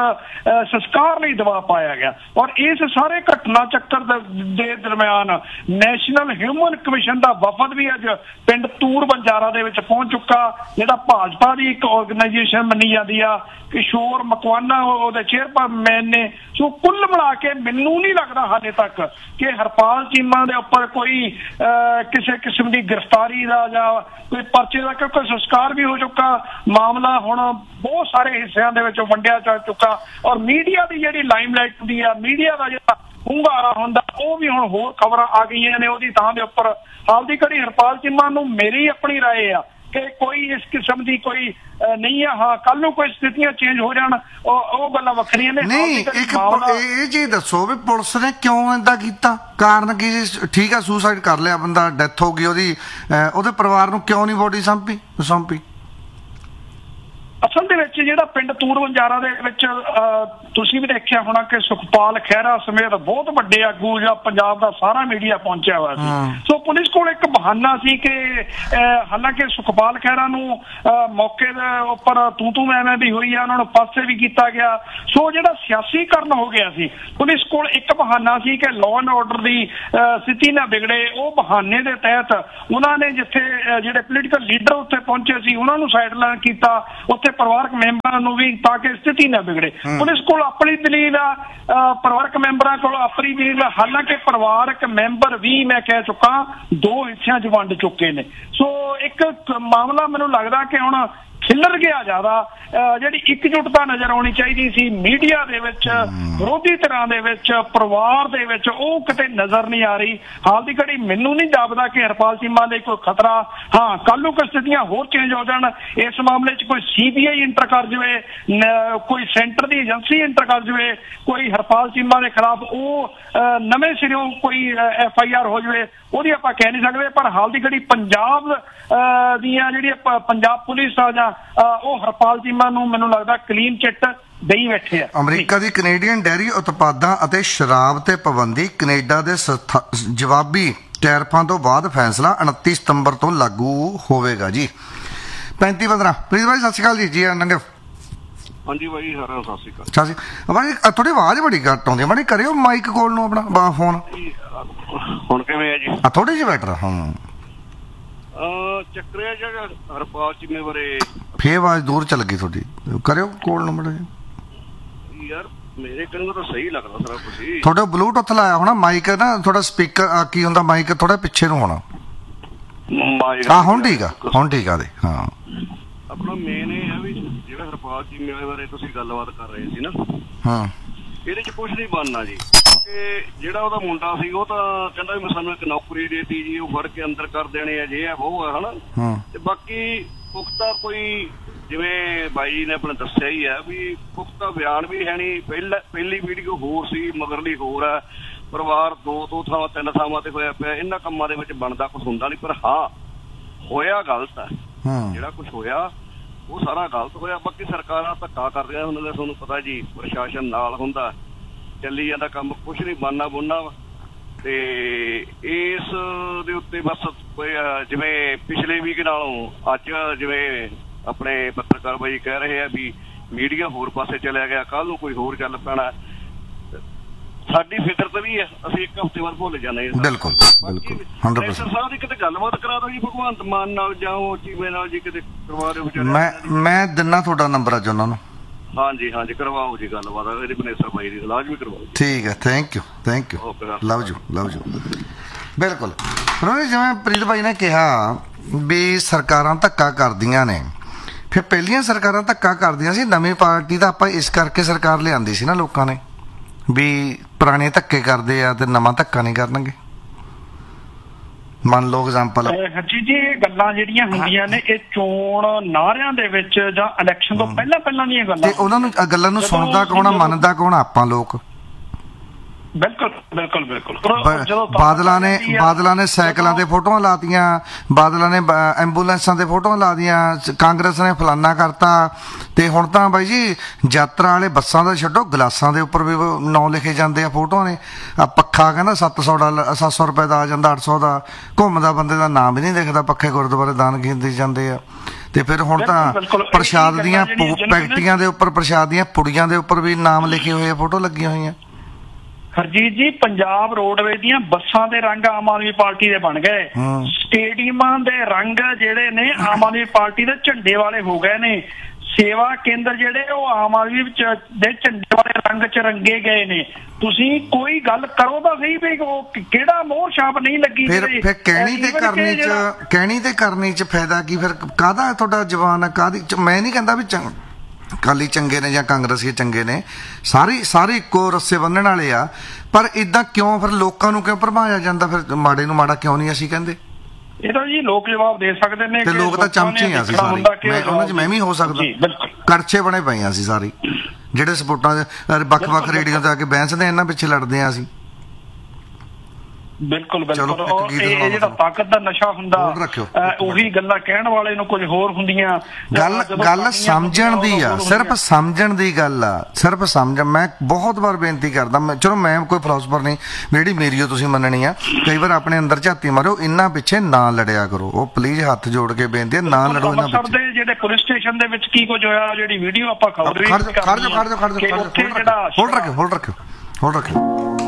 Speaker 2: ਸੰਸਕਾਰ ਲਈ ਦਬਾਅ ਪਾਇਆ ਗਿਆ। ਔਰ ਇਸ ਸਾਰੇ ਘਟਨਾ ਚੱਕਰ ਦੇ ਦਰਮਿਆਨ ਨੈਸ਼ਨਲ ਹਿਊਮਨ ਕਮਿਸ਼ਨ ਦਾ ਵਫਦ ਵੀ ਅੱਜ ਪਿੰਡ ਤੂਰ ਬੰਜਾਰਾ ਦੇ ਵਿੱਚ ਪਹੁੰਚ ਚੁੱਕਾ, ਜਿਹੜਾ ਭਾਜਪਾ ਦੀ ਇੱਕ ਆਰਗੇਨਾਈਜੇਸ਼ਨ ਮੰਨੀ ਜਾਂਦੀ ਆ। ਕਿਸ਼ੋਰ ਮਕਵਾਨਾ ਉਹਦੇ ਚੇਅਰਮੈਨ ਨੇ। ਸੋ ਕੁੱਲ ਮਿਲਾ ਕੇ ਮੈਨੂੰ ਨਹੀਂ ਲੱਗਦਾ ਹਾਲੇ ਤੱਕ ਕਿ ਹਰਪਾਲ ਚੀਮਾ ਦੇ ਉੱਪਰ ਕੋਈ ਕਿਸੇ ਕਿਸਮ ਦੀ ਗ੍ਰਿਫਤਾਰੀ ਦਾ ਜਾਂ ਕੋਈ ਪਰਚੇ ਦਾ, ਕਿਉਂਕਿ ਸੰਸਕਾਰ ਵੀ ਹੋ ਚੁੱਕਾ, ਮਾਮਲਾ ਹੁਣ ਬਹੁਤ ਸਾਰੇ ਹਿੱਸਿਆਂ ਦੇ ਵਿੱਚ ਵੰਡਿਆ ਜਾ ਚੁੱਕਾ। ਔਰ ਮੀਡੀਆ ਦੀ ਜਿਹੜੀ ਲਾਈਮਲਾਈਟ ਹੁੰਦੀ ਆ, ਮੀਡੀਆ ਦਾ ਜਿਹੜਾ ਹੁੰਗਾਰਾ ਹੁੰਦਾ, ਉਹ ਵੀ ਹੁਣ ਹੋਰ ਖਬਰਾਂ ਆ ਗਈਆਂ ਨੇ ਉਹਦੀ ਥਾਂ ਦੇ ਉੱਪਰ। ਹਾਲ ਦੀ ਘੜੀ ਹਰਪਾਲ ਚੀਮਾ ਨੂੰ ਮੇਰੀ ਆਪਣੀ ਰਾਏ ਆ ਕਿ ਕੋਈ ਇਸ ਕਿਸਮ ਦੀ ਕੋਈ ਨਹੀਂ ਆ। ਹਾਂ, ਕੱਲ ਨੂੰ ਕੋਈ ਸਥਿਤੀਆਂ ਚੇਂਜ ਹੋ ਜਾਣ ਉਹ ਗੱਲਾਂ ਵੱਖਰੀਆਂ ਨੇ।
Speaker 1: ਨਹੀਂ, ਇੱਕ ਇਹ ਚੀਜ਼ ਦੱਸੋ ਵੀ ਪੁਲਿਸ ਨੇ ਕਿਉਂ ਏਦਾਂ ਕੀਤਾ, ਕਾਰਨ ਕੀ? ਠੀਕ ਆ, ਸੁਸਾਈਡ ਕਰ ਲਿਆ ਬੰਦਾ, ਡੈਥ ਹੋ ਗਈ ਉਹਦੀ, ਉਹਦੇ ਪਰਿਵਾਰ ਨੂੰ ਕਿਉਂ ਨਹੀਂ ਬੋਡੀ ਸੌਂਪੀ ਸੌਂਪੀ
Speaker 2: ਅਸਲ ਦੇ ਵਿੱਚ ਜਿਹੜਾ ਪਿੰਡ ਤੂਰ ਬੰਜਾਰਾ ਦੇ ਵਿੱਚ ਤੁਸੀਂ ਵੀ ਦੇਖਿਆ ਹੋਣਾ ਕਿ ਸੁਖਪਾਲ ਖਹਿਰਾ ਸਮੇਤ ਬਹੁਤ ਵੱਡੇ ਆਗੂ ਜਾਂ ਪੰਜਾਬ ਦਾ ਸਾਰਾ ਮੀਡੀਆ ਪਹੁੰਚਿਆ ਹੋਇਆ ਸੀ। ਸੋ ਪੁਲਿਸ ਕੋਲ ਇੱਕ ਬਹਾਨਾ ਸੀ ਕਿ ਹਾਲਾਂਕਿ ਸੁਖਪਾਲ ਖਹਿਰਾ ਨੂੰ ਮੌਕੇ ਦੇ ਉੱਪਰ ਤੂੰ ਤੂੰ ਮੈਂ ਮੈਂ ਵੀ ਹੋਈ ਆ, ਉਹਨਾਂ ਨੂੰ ਪਾਸੇ ਵੀ ਕੀਤਾ ਗਿਆ। ਸੋ ਜਿਹੜਾ ਸਿਆਸੀਕਰਨ ਹੋ ਗਿਆ ਸੀ, ਪੁਲਿਸ ਕੋਲ ਇੱਕ ਬਹਾਨਾ ਸੀ ਕਿ ਲਾਅ ਐਂਡ ਆਰਡਰ ਦੀ ਸਥਿਤੀ ਨਾ ਵਿਗੜੇ। ਉਹ ਬਹਾਨੇ ਦੇ ਤਹਿਤ ਉਹਨਾਂ ਨੇ ਜਿੱਥੇ ਜਿਹੜੇ ਪੋਲੀਟੀਕਲ ਲੀਡਰ ਉੱਥੇ ਪਹੁੰਚੇ ਸੀ ਉਹਨਾਂ ਨੂੰ ਸਾਈਡਲਾਈਨ ਕੀਤਾ, ਉੱਥੇ ਪਰਿਵਾਰਕ ਮੈਂਬਰਾਂ ਨੂੰ ਵੀ, ਤਾਂ ਕਿ ਸਥਿਤੀ ਨਾ ਵਿਗੜੇ। ਪੁਲਿਸ ਕੋਲ ਆਪਣੀ ਦਲੀਲ ਆ, ਪਰਿਵਾਰਕ ਮੈਂਬਰਾਂ ਕੋਲ ਆਪਣੀ ਦਲੀਲ ਆ। ਹਾਲਾਂਕਿ ਪਰਿਵਾਰਕ ਮੈਂਬਰ ਵੀ ਮੈਂ ਕਹਿ ਚੁੱਕਾ ਦੋ ਹਿੱਸਿਆਂ 'ਚ ਵੰਡ ਚੁੱਕੇ ਨੇ। ਸੋ ਇੱਕ ਮਾਮਲਾ ਮੈਨੂੰ ਲੱਗਦਾ ਕਿ ਹੁਣ ਖਿੱਲਰ ਗਿਆ ਜ਼ਿਆਦਾ। ਜਿਹੜੀ ਇਕਜੁੱਟਤਾ ਨਜ਼ਰ ਆਉਣੀ ਚਾਹੀਦੀ ਸੀ ਮੀਡੀਆ ਦੇ ਵਿੱਚ, ਵਿਰੋਧੀ ਧਿਰਾਂ ਦੇ ਵਿੱਚ, ਪਰਿਵਾਰ ਦੇ ਵਿੱਚ, ਉਹ ਕਿਤੇ ਨਜ਼ਰ ਨਹੀਂ ਆ ਰਹੀ। ਹਾਲ ਦੀ ਘੜੀ ਮੈਨੂੰ ਨਹੀਂ ਜਾਪਦਾ ਕਿ ਹਰਪਾਲ ਚੀਮਾ ਲਈ ਕੋਈ ਖਤਰਾ। ਹਾਂ, ਕੱਲ ਨੂੰ ਕੋਈ ਸਥਿਤੀਆਂ ਹੋਰ ਚੇਂਜ ਹੋ ਜਾਣ, ਇਸ ਮਾਮਲੇ 'ਚ ਕੋਈ ਸੀ ਬੀ ਆਈ ਇੰਟਰ ਕਰ ਜਾਵੇ, ਕੋਈ ਸੈਂਟਰ ਦੀ ਏਜੰਸੀ ਇੰਟਰ ਕਰ ਜਾਵੇ, ਕੋਈ ਹਰਪਾਲ ਚੀਮਾ ਦੇ ਖਿਲਾਫ ਉਹ ਨਵੇਂ ਸਿਰਿਓਂ ਕੋਈ ਐਫ ਆਈ ਆਰ ਹੋ ਜਾਵੇ, ਉਹਦੀ ਆਪਾਂ ਕਹਿ ਨਹੀਂ ਸਕਦੇ। ਪਰ ਹਾਲ ਦੀ ਘੜੀ ਪੰਜਾਬ ਦੀਆਂ ਜਿਹੜੀਆਂ ਪੰਜਾਬ ਪੁਲਿਸ ਆ ਜਾਂ ਉਹ ਹਰਪਾਲ ਚੀਮਾ ਨੂੰ ਮੈਨੂੰ ਲੱਗਦਾ ਕਲੀਨ ਚਿੱਟ ਦੇਈ ਬੈਠੇ ਆ।
Speaker 1: ਅਮਰੀਕਾ ਦੀ ਕੈਨੇਡੀਅਨ ਡੈਰੀ ਉਤਪਾਦਾਂ ਅਤੇ ਸ਼ਰਾਬ ਤੇ ਪਾਬੰਦੀ, ਕੈਨੇਡਾ ਦੇ ਜਵਾਬੀ ਟੈਰਫਾਂ ਤੋਂ ਬਾਅਦ ਫੈਸਲਾ ਉਨੱਤੀ ਸਤੰਬਰ ਤੋਂ ਲਾਗੂ ਹੋਵੇਗਾ ਜੀ। ਪੈਂਤੀ ਪੰਦਰਾਂ ਪ੍ਰੀਤ ਭਾਈ ਸਤਿ ਸ਼੍ਰੀ ਅਕਾਲ ਜੀ। ਜੀ ਨੰਗੇ
Speaker 7: ਹਾਂਜੀ ਭਾਈ, ਸਾਰਿਆਂ ਸਤਿ ਸ਼੍ਰੀ ਅਕਾਲ।
Speaker 1: ਸਤਿ ਸ਼੍ਰੀ ਭਾਈ, ਥੋੜੀ ਆਵਾਜ਼ ਬੜੀ ਘੱਟ ਆਉਂਦੀ ਹੈ, ਮਾੜੀ ਕਰਿਓ ਮਾਈਕ ਕੋਲ ਨੂੰ ਆਪਣਾ ਫੋਨ।
Speaker 7: ਹੁਣ ਕਿਵੇਂ ਹੈ ਜੀ?
Speaker 1: ਆ ਥੋੜੀ ਜਿਹੀ ਬੈਟਰ। ਹਾਂ,
Speaker 7: ਚੱਕਰਿਆ ਜਿਹੜਾ ਹਰਪਾਲ ਚੀਮੇ ਬਾਰੇ
Speaker 1: ਫੇਰ ਆਵਾਜ਼ ਦੂਰ ਚੱਲ ਗਈ ਤੁਹਾਡੀ, ਕਰਿਓ ਕੋਲ ਨੂੰ ਮਾੜਾ
Speaker 7: ਯਾਰ। ਮੇਰੇ ਕਹਿੰਦੇ ਤਾਂ ਸਹੀ ਲੱਗਦਾ ਸਾਰਾ ਕੁਝ।
Speaker 1: ਤੁਹਾਡਾ ਬਲੂਟੁੱਥ ਲਾਇਆ ਹੋਣਾ ਮਾਈਕ ਨਾ, ਥੋੜਾ ਸਪੀਕਰ ਕੀ ਹੁੰਦਾ, ਮਾਈਕ ਥੋੜਾ ਪਿੱਛੇ ਨੂੰ ਹੋਣਾ। ਹਾਂ ਹੁਣ ਠੀਕ ਆ, ਹੁਣ ਠੀਕ ਆ ਦੇ। ਹਾਂ,
Speaker 7: ਆਪਣਾ ਮੇਨ ਇਹ ਹੈ ਵੀ ਜਿਹੜਾ ਹਰਪਾਲ ਚੀਮੇ ਬਾਰੇ ਤੁਸੀਂ ਗੱਲਬਾਤ ਕਰ ਰਹੇ ਸੀ ਨਾ,
Speaker 1: ਹਾਂ,
Speaker 7: ਇਹਦੇ 'ਚ ਕੁਛ ਨਹੀਂ ਬਣਨਾ ਜੀ। ਕਿ ਜਿਹੜਾ ਉਹਦਾ ਮੁੰਡਾ ਸੀ ਉਹ ਤਾਂ ਕਹਿੰਦਾ ਵੀ ਮੈਂ ਸਾਨੂੰ ਇੱਕ ਨੌਕਰੀ ਦੇਤੀ ਜੀ, ਉਹ ਫੜ ਕੇ ਅੰਦਰ ਕਰ ਦੇਣੇ ਆ, ਜੇ ਆ ਉਹ ਆ ਹਨਾ। ਤੇ ਬਾਕੀ ਪੁਖਤਾ ਕੋਈ ਜਿਵੇਂ ਬਾਈ ਜੀ ਨੇ ਆਪਣੇ ਦੱਸਿਆ ਹੀ ਹੈ ਵੀ ਪੁਖਤਾ ਬਿਆਨ ਵੀ ਹੈ ਨਹੀਂ। ਪਹਿਲਾ ਪਹਿਲੀ ਵੀਡੀਓ ਹੋਰ ਸੀ, ਮਗਰਲੀ ਹੋਰ ਆ। ਪਰਿਵਾਰ ਦੋ ਦੋ ਥਾਵਾਂ ਤਿੰਨ ਥਾਵਾਂ ਤੇ ਹੋਇਆ ਪਿਆ। ਇਹਨਾਂ ਕੰਮਾਂ ਦੇ ਵਿੱਚ ਬਣਦਾ ਕੁਛ ਹੁੰਦਾ ਨਹੀਂ, ਪਰ ਹਾਂ ਹੋਇਆ ਗਲਤ ਹੈ। ਜਿਹੜਾ ਕੁਝ ਹੋਇਆ ਉਹ ਸਾਰਾ ਗਲਤ ਹੋਇਆ। ਬਾਕੀ ਸਰਕਾਰਾਂ ਧੱਕਾ ਕਰਦੀਆਂ ਉਹਨਾਂ ਦਾ ਤੁਹਾਨੂੰ ਪਤਾ ਜੀ, ਪ੍ਰਸ਼ਾਸਨ ਨਾਲ ਹੁੰਦਾ, ਚੱਲੀ ਜਾਂਦਾ ਕੰਮ, ਕੁਛ ਨਹੀਂ ਬਣਨਾ ਬੁਣਨਾ। ਤੇ ਇਸ ਦੇ ਉੱਤੇ ਬਸ ਜਿਵੇਂ ਪਿਛਲੇ ਵੀਕ ਨਾਲੋਂ ਅੱਜ ਜਿਵੇਂ ਆਪਣੇ ਪੱਤਰਕਾਰ ਬਾਈ ਕਹਿ ਰਹੇ ਆ ਵੀ ਮੀਡੀਆ ਹੋਰ ਪਾਸੇ ਚਲਿਆ ਗਿਆ, ਕੱਲ ਨੂੰ ਕੋਈ ਹੋਰ ਚੱਲ ਪੈਣਾ। ਸਾਡੀ ਫਿਤਰਤ ਵੀ ਹੈ, ਅਸੀਂ ਇੱਕ ਹਫ਼ਤੇ ਬਾਅਦ ਭੁੱਲ ਜਾਂਦੇ ਹਾਂ।
Speaker 1: ਬਿਲਕੁਲ ਬਿਲਕੁਲ
Speaker 7: ਡਾਇਰੈਕਟਰ ਸਾਹਿਬ ਦੀ ਕਿਤੇ ਗੱਲਬਾਤ ਕਰਾ ਦਿਓ ਜੀ ਭਗਵੰਤ ਮਾਨ ਨਾਲ ਜਾਂ ਉਹ ਚੀਮੇ ਨਾਲ ਜੀ, ਕਿਤੇ ਕਰਵਾ ਦਿਓ ਵਿਚਾਰੇ।
Speaker 1: ਮੈਂ ਮੈਂ ਦਿਨਾ ਤੁਹਾਡਾ ਨੰਬਰ ਅੱਜ ਉਹਨਾਂ ਨੂੰ।
Speaker 7: ਹਾਂਜੀ ਹਾਂਜੀ ਕਰਵਾਓ ਜੀ ਗੱਲਬਾਤ, ਇਹਦੀ ਬਨੇਸਰ ਬਾਈ ਦੀ ਲਾਜ਼ਮੀ ਕਰਵਾਓ।
Speaker 1: ਠੀਕ ਹੈ, thank you thank you, love you love you. ਬਿਲਕੁਲ ਜਿਵੇਂ ਪ੍ਰੀਤ ਭਾਈ ਨੇ ਕਿਹਾ ਵੀ ਸਰਕਾਰਾਂ ਧੱਕਾ ਕਰਦੀਆਂ ਨੇ, ਫਿਰ ਪਹਿਲੀਆਂ ਸਰਕਾਰਾਂ ਧੱਕਾ ਕਰਦੀਆਂ ਸੀ, ਨਵੀਂ ਪਾਰਟੀ ਤਾਂ ਆਪਾਂ ਇਸ ਕਰਕੇ ਸਰਕਾਰ ਲਿਆਂਦੀ ਸੀ ਨਾ ਲੋਕਾਂ ਨੇ ਵੀ ਪੁਰਾਣੇ ਧੱਕੇ ਕਰਦੇ ਆ ਤੇ ਨਵਾਂ ਧੱਕਾ ਨਹੀਂ ਕਰਨਗੇ। ਮੰਨ ਲਓ ਐਗਜ਼ਾਮਪਲ
Speaker 2: ਹਰਜੀਤ ਜੀ, ਇਹ ਗੱਲਾਂ ਜਿਹੜੀਆਂ ਹੁੰਦੀਆਂ ਨੇ ਇਹ ਚੋਣ ਨਾਅਰਿਆਂ ਦੇ ਵਿੱਚ ਜਾਂ ਇਲੈਕਸ਼ਨ ਤੋਂ ਪਹਿਲਾਂ ਪਹਿਲਾਂ ਦੀਆਂ ਗੱਲਾਂ,
Speaker 1: ਤੇ ਉਹਨਾਂ ਨੂੰ ਗੱਲਾਂ ਨੂੰ ਸੁਣਦਾ ਕੌਣ ਆ, ਮੰਨਦਾ ਕੌਣ ਆ? ਆਪਾਂ ਲੋਕ।
Speaker 2: ਬਿਲਕੁਲ ਬਿਲਕੁਲ ਬਿਲਕੁਲ।
Speaker 1: ਬਾਦਲਾਂ ਨੇ ਬਾਦਲਾਂ ਨੇ ਸਾਈਕਲਾਂ ਤੇ ਫੋਟੋਆਂ ਲਾਤੀਆਂ, ਬਾਦਲਾਂ ਨੇ ਐਂਬੂਲੈਂਸਾਂ ਤੇ ਫੋਟੋਆਂ ਲਾ ਦੀਆਂ, ਕਾਂਗਰਸ ਨੇ ਫਲਾਨਾ ਕਰਤਾ। ਤੇ ਹੁਣ ਤਾਂ ਬਾਈ ਜੀ ਯਾਤਰਾ ਵਾਲੇ ਬੱਸਾਂ ਦਾ ਛੱਡੋ, ਗਲਾਸਾਂ ਦੇ ਉੱਪਰ ਵੀ ਨਾਂ ਲਿਖੇ ਜਾਂਦੇ ਆ, ਫੋਟੋਆਂ ਨੇ। ਆ ਪੱਖਾ ਕਹਿੰਦਾ ਸੱਤ ਸੌ ਡਾਲਰ ਸੱਤ ਸੌ ਰੁਪਏ ਦਾ ਆ ਜਾਂਦਾ, ਅੱਠ ਸੌ ਦਾ ਘੁੰਮਦਾ, ਬੰਦੇ ਦਾ ਨਾਮ ਵੀ ਨਹੀਂ ਲਿਖਦਾ, ਪੱਖੇ ਗੁਰਦੁਆਰੇ ਦਾਨ ਕੀਤੇ ਜਾਂਦੇ ਆ। ਤੇ ਫਿਰ ਹੁਣ ਤਾਂ ਪ੍ਰਸ਼ਾਦ ਦੀਆਂ ਪੈਕਟੀਆਂ ਦੇ ਉੱਪਰ, ਪ੍ਰਸ਼ਾਦ ਦੀਆਂ ਪੁੜੀਆਂ ਦੇ ਉੱਪਰ ਵੀ ਨਾਮ ਲਿਖੇ ਹੋਏ ਆ, ਫੋਟੋ ਲੱਗੀਆਂ ਹੋਈਆਂ।
Speaker 2: ਹਰਜੀਤ ਜੀ, ਪੰਜਾਬ ਰੋਡਵੇਜ਼ ਦੀਆਂ ਬੱਸਾਂ ਦੇ ਰੰਗ ਆਮ ਆਦਮੀ ਪਾਰਟੀ ਦੇ ਬਣ ਗਏ, ਸਟੇਡੀਅਮਾਂ ਦੇ ਰੰਗ ਜਿਹੜੇ ਨੇ ਆਮ ਆਦਮੀ ਪਾਰਟੀ ਦੇ ਝੰਡੇ ਵਾਲੇ ਹੋ ਗਏ ਨੇ, ਸੇਵਾ ਕੇਂਦਰ ਜਿਹੜੇ ਉਹ ਆਮ ਆਦਮੀ ਦੇ ਝੰਡੇ ਵਾਲੇ ਰੰਗ ਚ ਰੰਗੇ ਗਏ ਨੇ। ਤੁਸੀਂ ਕੋਈ ਗੱਲ ਕਰੋ ਤਾਂ ਸਹੀ ਵੀ ਉਹ ਕਿਹੜਾ ਮੋਹਰ ਛਾਪ ਨਹੀਂ ਲੱਗੀ।
Speaker 1: ਫਿਰ ਫਿਰ ਕਹਿਣੀ ਤੇ ਕਰਨੀ ਚ ਕਹਿਣੀ ਤੇ ਕਰਨੀ ਚ ਫਾਇਦਾ ਕੀ? ਫਿਰ ਕਾਹਦਾ ਤੁਹਾਡਾ ਜਵਾਨ ਆ, ਕਾਹਦੀ? ਮੈਂ ਨਹੀਂ ਕਹਿੰਦਾ ਵੀ ਚੰਗ ਅਕਾਲੀ ਚੰਗੇ ਨੇ ਜਾਂ ਕਾਂਗਰਸੀ ਚੰਗੇ ਨੇ, ਸਾਰੇ ਸਾਰੇ ਇੱਕੋ ਰੱਸੇ ਬੰਨਣ ਵਾਲੇ ਆ, ਪਰ ਇਦਾਂ ਕਿਉਂ ਫਿਰ ਲੋਕਾਂ ਨੂੰ ਕਿਉਂ ਭਰਮਾਇਆ ਜਾਂਦਾ? ਫਿਰ ਮਾੜੇ ਨੂੰ ਮਾੜਾ ਕਿਉਂ ਨਹੀਂ ਅਸੀਂ ਕਹਿੰਦੇ?
Speaker 2: ਇਹ ਤਾਂ ਜੀ ਲੋਕ ਜਵਾਬ ਦੇ ਸਕਦੇ ਨੇ।
Speaker 1: ਤੇ ਲੋਕ ਤਾਂ ਚਮਚੇ ਆ ਅਸੀਂ ਸਾਰੇ, ਮੈਂ ਉਹਨਾਂ 'ਚ ਮੈਂ ਵੀ ਹੋ ਸਕਦਾ। ਕੜਛੇ ਬਣੇ ਪਏ ਆ ਅਸੀਂ ਸਾਰੇ, ਜਿਹੜੇ ਸਪੋਰਟਾਂ ਦੇ ਵੱਖ-ਵੱਖ ਰੇਡੀਓ ਤੇ ਆ ਕੇ ਬਹਿਸਦੇ ਇਹਨਾਂ ਪਿੱਛੇ ਲੜਦੇ ਆ ਅਸੀਂ।
Speaker 2: ਬਿਲਕੁਲ ਬਿਲਕੁਲ। ਔਰ ਇਹ ਜਿਹੜਾ ਤਾਕਤ ਦਾ ਨਸ਼ਾ ਹੁੰਦਾ, ਉਹੀ ਗੱਲਾਂ ਕਹਿਣ ਵਾਲੇ ਨੂੰ ਕੁਝ ਹੋਰ ਹੁੰਦੀਆਂ।
Speaker 1: ਗੱਲ ਗੱਲ ਸਮਝਣ ਦੀ ਆ, ਸਿਰਫ ਸਮਝਣ ਦੀ ਗੱਲ ਆ, ਸਿਰਫ ਸਮਝ। ਮੈਂ ਬਹੁਤ ਵਾਰ ਬੇਨਤੀ ਕਰਦਾ, ਮੈਂ ਚਲੋ ਮੈਂ ਕੋਈ ਫਿਲਾਸਫਰ ਨਹੀਂ, ਜਿਹੜੀ ਮੇਰੀ ਉਹ ਤੁਸੀਂ ਮੰਨਣੀ ਆ। ਕਈ ਵਾਰ ਆਪਣੇ ਅੰਦਰ ਝਾਤੀ ਮਾਰੋ, ਇਹਨਾਂ ਪਿੱਛੇ ਨਾ ਲੜਿਆ ਕਰੋ। ਉਹ ਪਲੀਜ਼ ਹੱਥ ਜੋੜ ਕੇ ਬੇਨਤੀ ਹੈ, ਨਾ ਲੜੋ ਇਹਨਾਂ ਪਿੱਛੇ।
Speaker 2: ਜਿਹੜੇ ਪੁਲਿਸ ਸਟੇਸ਼ਨ ਦੇ ਵਿੱਚ ਕੀ ਕੁਝ ਹੋਇਆ, ਜਿਹੜੀ ਵੀਡੀਓ ਆਪਾਂ ਖਬਰ
Speaker 1: ਖੜ ਜਾ ਖੜ ਜਾ ਖੜ ਜਾ ਖੜ ਜਾ, ਹੋਲਡ ਰੱਖਿਓ ਹੋਲਡ ਰੱਖਿਓ ਹੋਲਡ ਰੱਖਿਓ।